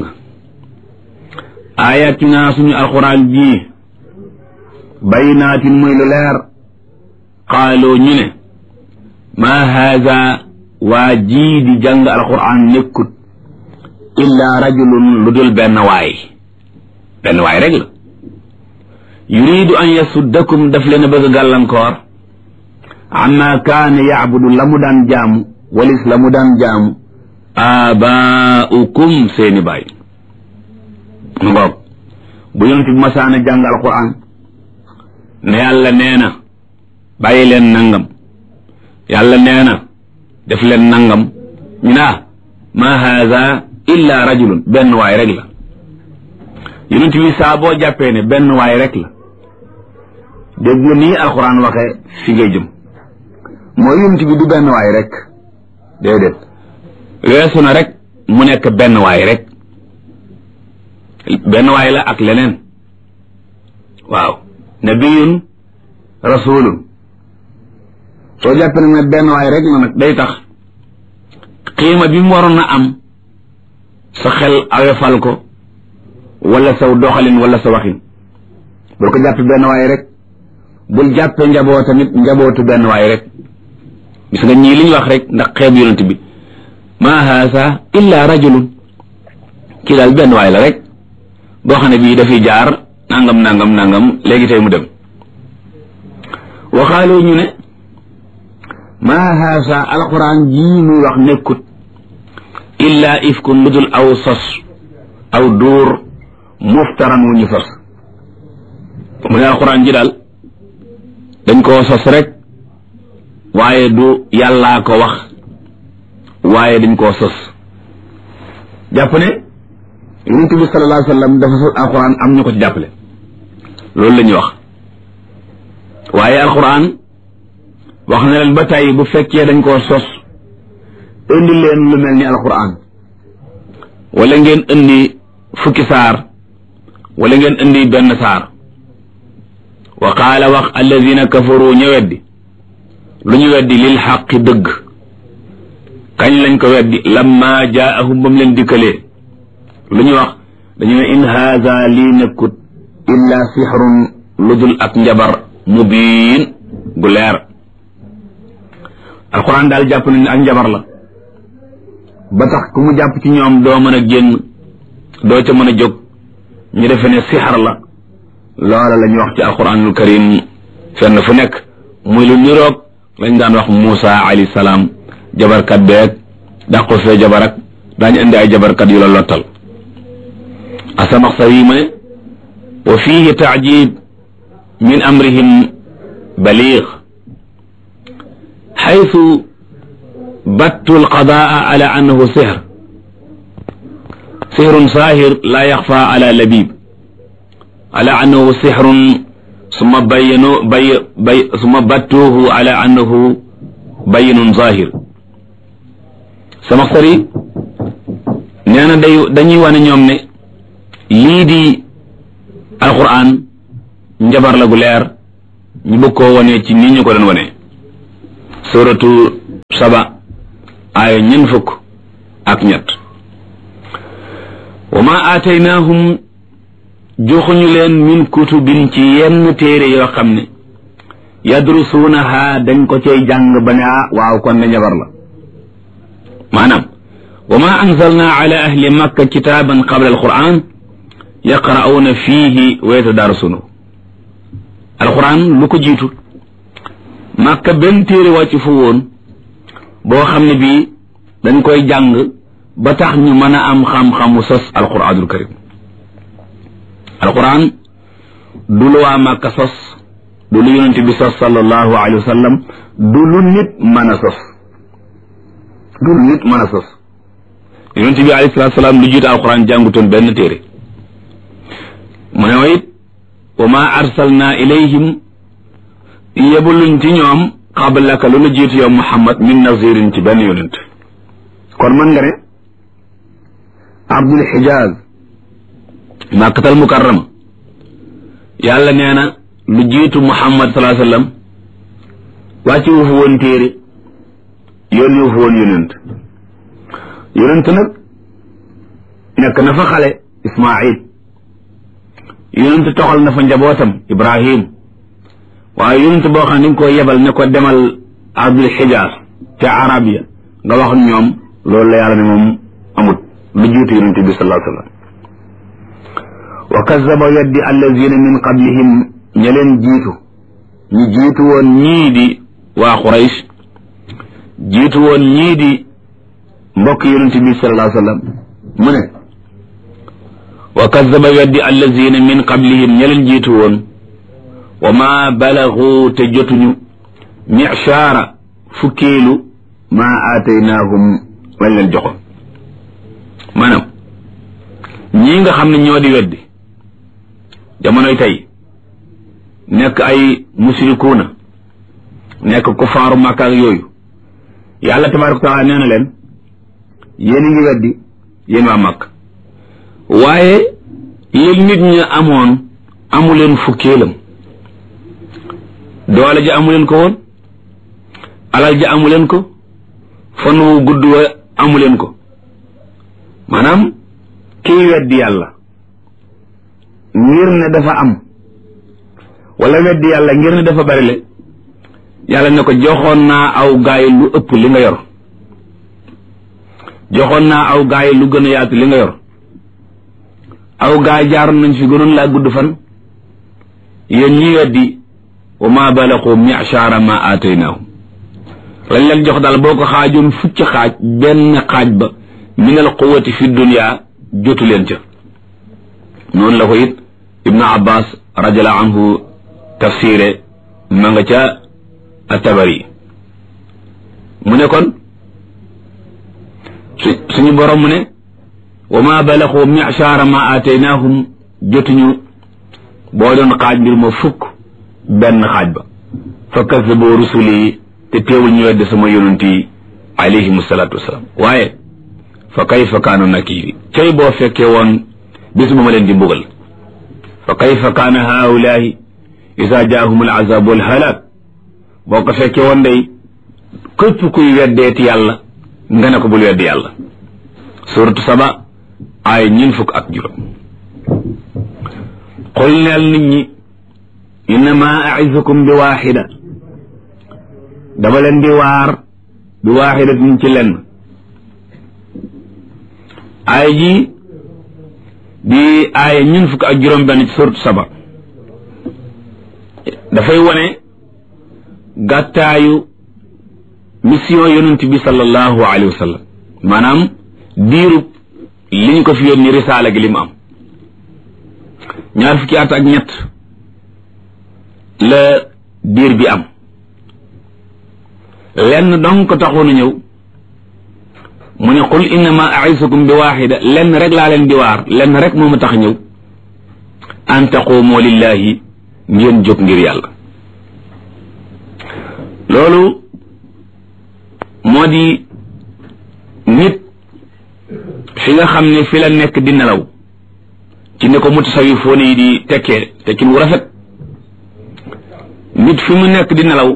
B: ayatina suñu alquran bii baynaatin muy lu leer qaaloo ñu ne maa haada waa jii di jàng alquran nekkut illaa rajulun lu dul benn waay benn waay rek la yuridu an yasuddakum daf leen a bëgg gàllankoor amma kaana yacbudu la mu daan jaamu walis la mu daan jaamu aabaaukum seeni baay mu ngoog bu yonent bi masaana jàng alquran ne yàlla nee na bàyyi leen nangam yàlla nee na def leen nangam ñu naa ma haada illa rajulun benn waay rek la yonent bi saa boo jàppee ne benn waay rek la dégg nga nii alquran waxee fi ngay jëm mooy yonent bi du benn waay rek déedéet weesu na rek mu nekk benn waay rek benn waay la ak leneen waaw nabiyun rasulun soo jàppee nag ne benn waay rek la nag day tax xiima bi mu waroon a am sa xel awefal ko wala saw doxalin wala sa waxin bul ko jàppe benn waay rek bul jàppe njaboot tamit njabootu benn waay rek gis nga ñii li ñu wax rek ndax xeeb yonent bi ma haasa illa rajulun kii daal benn waay la rek boo xam ne bii dafiy jaar nangam nangam nangam léegi tey mu dem waxaaloo ñu ne ma haasa alquran jii muy wax nekkut illa ifkun lu dul aw sos aw duur muftaran wu ñu sos mu ne alquran ji daal dañ koo sos rek waaye du yàllaa ko wax waaye dañ koo sos jàpp ne yonent bi sallallahu alayhi wa sallam dafa sos alquran am ñu ko ci jàppale loolu la ñuy wax waaye alquran wax na leen ba tey bu fekkee dañ koo sos indi leen lu mel ni alquran wala ngeen indi fukki saar wala ngeen indi benn saar wa qaala wax alladina kafaru ñu weddi lu ñu weddi lil xaqi dëgg kañ lañ ko weddi lamma jaahum bam leen dikkalee lu ñu wax dañu ne in haada lii nekkut illa sixrun lu dul ak njabar mubiin gu leer alquran daal jàpp nañ ne ak njabar la ba tax ku mu jàpp ci ñoom doo mën a génn doo ca mën a jóg ñu defe ne sixar la loola la ñu wax ci alquranul karim fenn fu nekk muy lu niroog lañ daan wax Muusa alayhi salaam jabarkat beeg dàqu fee jabar ak daañu indi ay jabarkat yu la lottal Asamaxsari mu ne wa fiihi taajib min amrihim baliig xaytu battu alqadaa ala annahu sihr sihrun saahir laa yaxfa ala labib ala annahu sihrun summa bayyanu bay bay summa battuuhu ala annahu bayyinun zahir Samaxsari nee na day dañuy wane ñoom ne lii di alquran njabar la gu leer ñu bëgg koo wane ci nii ñu ko doon wane suratu saba aaya ñeent fukk ak ñett wa ma aataynaahum joxuñu leen min kutubin ci yenn téere yoo xam ne yadrusuunaha dañ ko cay jàng ba ne ah waaw kon ne njabar la maanaam wa ma anzalna ala ahli makka kitaaban qabla alquran yaqra'uuna fiihi wa yatadarasuuna alquran lu ko jiitu makka benn téere wàcc fu woon boo xam ne bii dañ koy jàng ba tax ñu mën a am xam-xamu sos alquranul karim alquran du lu waa makka sos du lu yonente bi sos sallallahu alayhi wa sallam du lu nit mën a sos du lu nit mën a sos yonente bi alayhi salaatu salaam lu jiitu alquran jàngutoon benn téere mu ne it wa ma arsalna ilayhim yebuluñ ci ñoom qablaka lu la jiitu yow muhammad min nazirin ci benn yonent kon mën nga ne abdul xijaaz makkatal mukarrama yàlla nee na lu jiitu muhammad sallallahu alayhi wasallam wàcci wu fa woon téere yónni wu fa woon yonent yonent nag nekk na fa xale ismail yonent toxal na fa njabootam ibrahim waaye yonent boo xam ne dañ ko yebal ne ko demal ardul xijaaz te arabia nga wax ñoom loolu la yàlla ne moom amut lu jiitu yonent bi sallallahu alayhi wasallam wa kazzaba weddi allazina min qablihim ña leen jiitu ñu jiitu woon ñii di waa Quraysh jiitu woon ñii di mbokk yonent bi sallallahu alayhi wasallam mu ne wa kazzaba weddi allazina min qablihim ña leen jiitu woon wa ma balagu te jotuñu mi'shara fukkeelu ma aataynaahum lañ leen joxoon maanaam ñii nga xam ne ñoo di weddi jamonoy tey nekk ay musrikuuna nekk kufaaru Makka ak yooyu yàlla tabaaraka wa taala nee na leen yéen a ngi weddi yéen waa Makka waaye yéen nit ñi amoon amu leen fukkeelam doole ji amu leen ko woon alal ji amu leen ko fan wu gudd wa amu leen ko maanaam kii weddi yàlla ngir ne dafa am wala weddi yàlla ngir ne dafa bari le yàlla ne ko joxoon naa aw gaay lu ëpp li nga yor joxoon naa aw gaay lu gën a yaatu li nga yor aw gaay jaaroon nañ fi gënoon laa gudd fan yéen ñi weddi wa ma balaqu mi'shara ma aataynaahum lañ leen jox daal boo ko xaajoon fucc xaaj benn xaaj ba min al quwwati fi dunya jotu leen ca noonu la ko it ibnu abbas radiallahu anhu tafsire ma nga ca at-Tabari mu ne kon su suñu borom mu ne wa ma balaxu mi'shara ma aataynaahum jotuñu boo doon xaaj mbir ma fukk benn xaaj ba fa kazzabu rusuli te teewul ñu wedde sama yonent yi alayhimu salaatu wasalaam waaye fa kayfa kaana nakiiri cay boo fekkee woon bis bu ma leen di mbugal fa kayfa kaana haulaahi isa jaahum al azab wal halak boo ko fekkee woon day képp kuy weddeeti yàlla nga ne ko bul weddi yàlla suratu saba ay ñin fukk ak juróom qul neel nit ñi innama a'izukum bi waaxida dama leen di waar bi waaxidatin ci lenn ay ji di ay ñun fukk ak juróom benn ci suratu saba dafay wone gàttaayu mission yonent bi sallallahu alayhi wa sallam maanaam diirub li ñu ko fi yónni risaala gi li mu am ñaar fukki at ak ñett la diir bi am lenn donc taxoon a ñëw mu ne qul innama a'izukum bi waaxida lenn rek laa leen di waar lenn rek moo ma tax ñëw an taqumu lillahi ngeen jóg ngir yàlla loolu moo di nit fi nga xam ne fi la nekk di nelaw ci ne ko mutasawifoon yi di tekkee tekkin wu rafet nit fi mu nekk di nelaw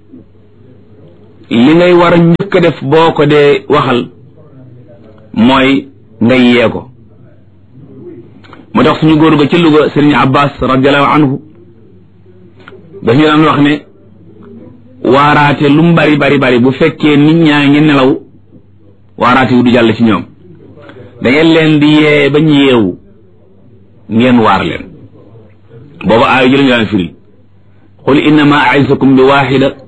B: li ngay war a njëkk a def boo ko dee waxal mooy nga yee ko moo tax suñu góor ga ci Louga Sëriñ Abbas radiallahu anhu dañu daan wax ne waaraate lu mu bari bari bari bu fekkee nit ñaa ngi nelaw waaraate wu du jàll ci ñoom da ngeen leen di yee bañ yeewu ngeen waar leen booba aayu ji lañu daan firi qul innama a'izukum bi waahida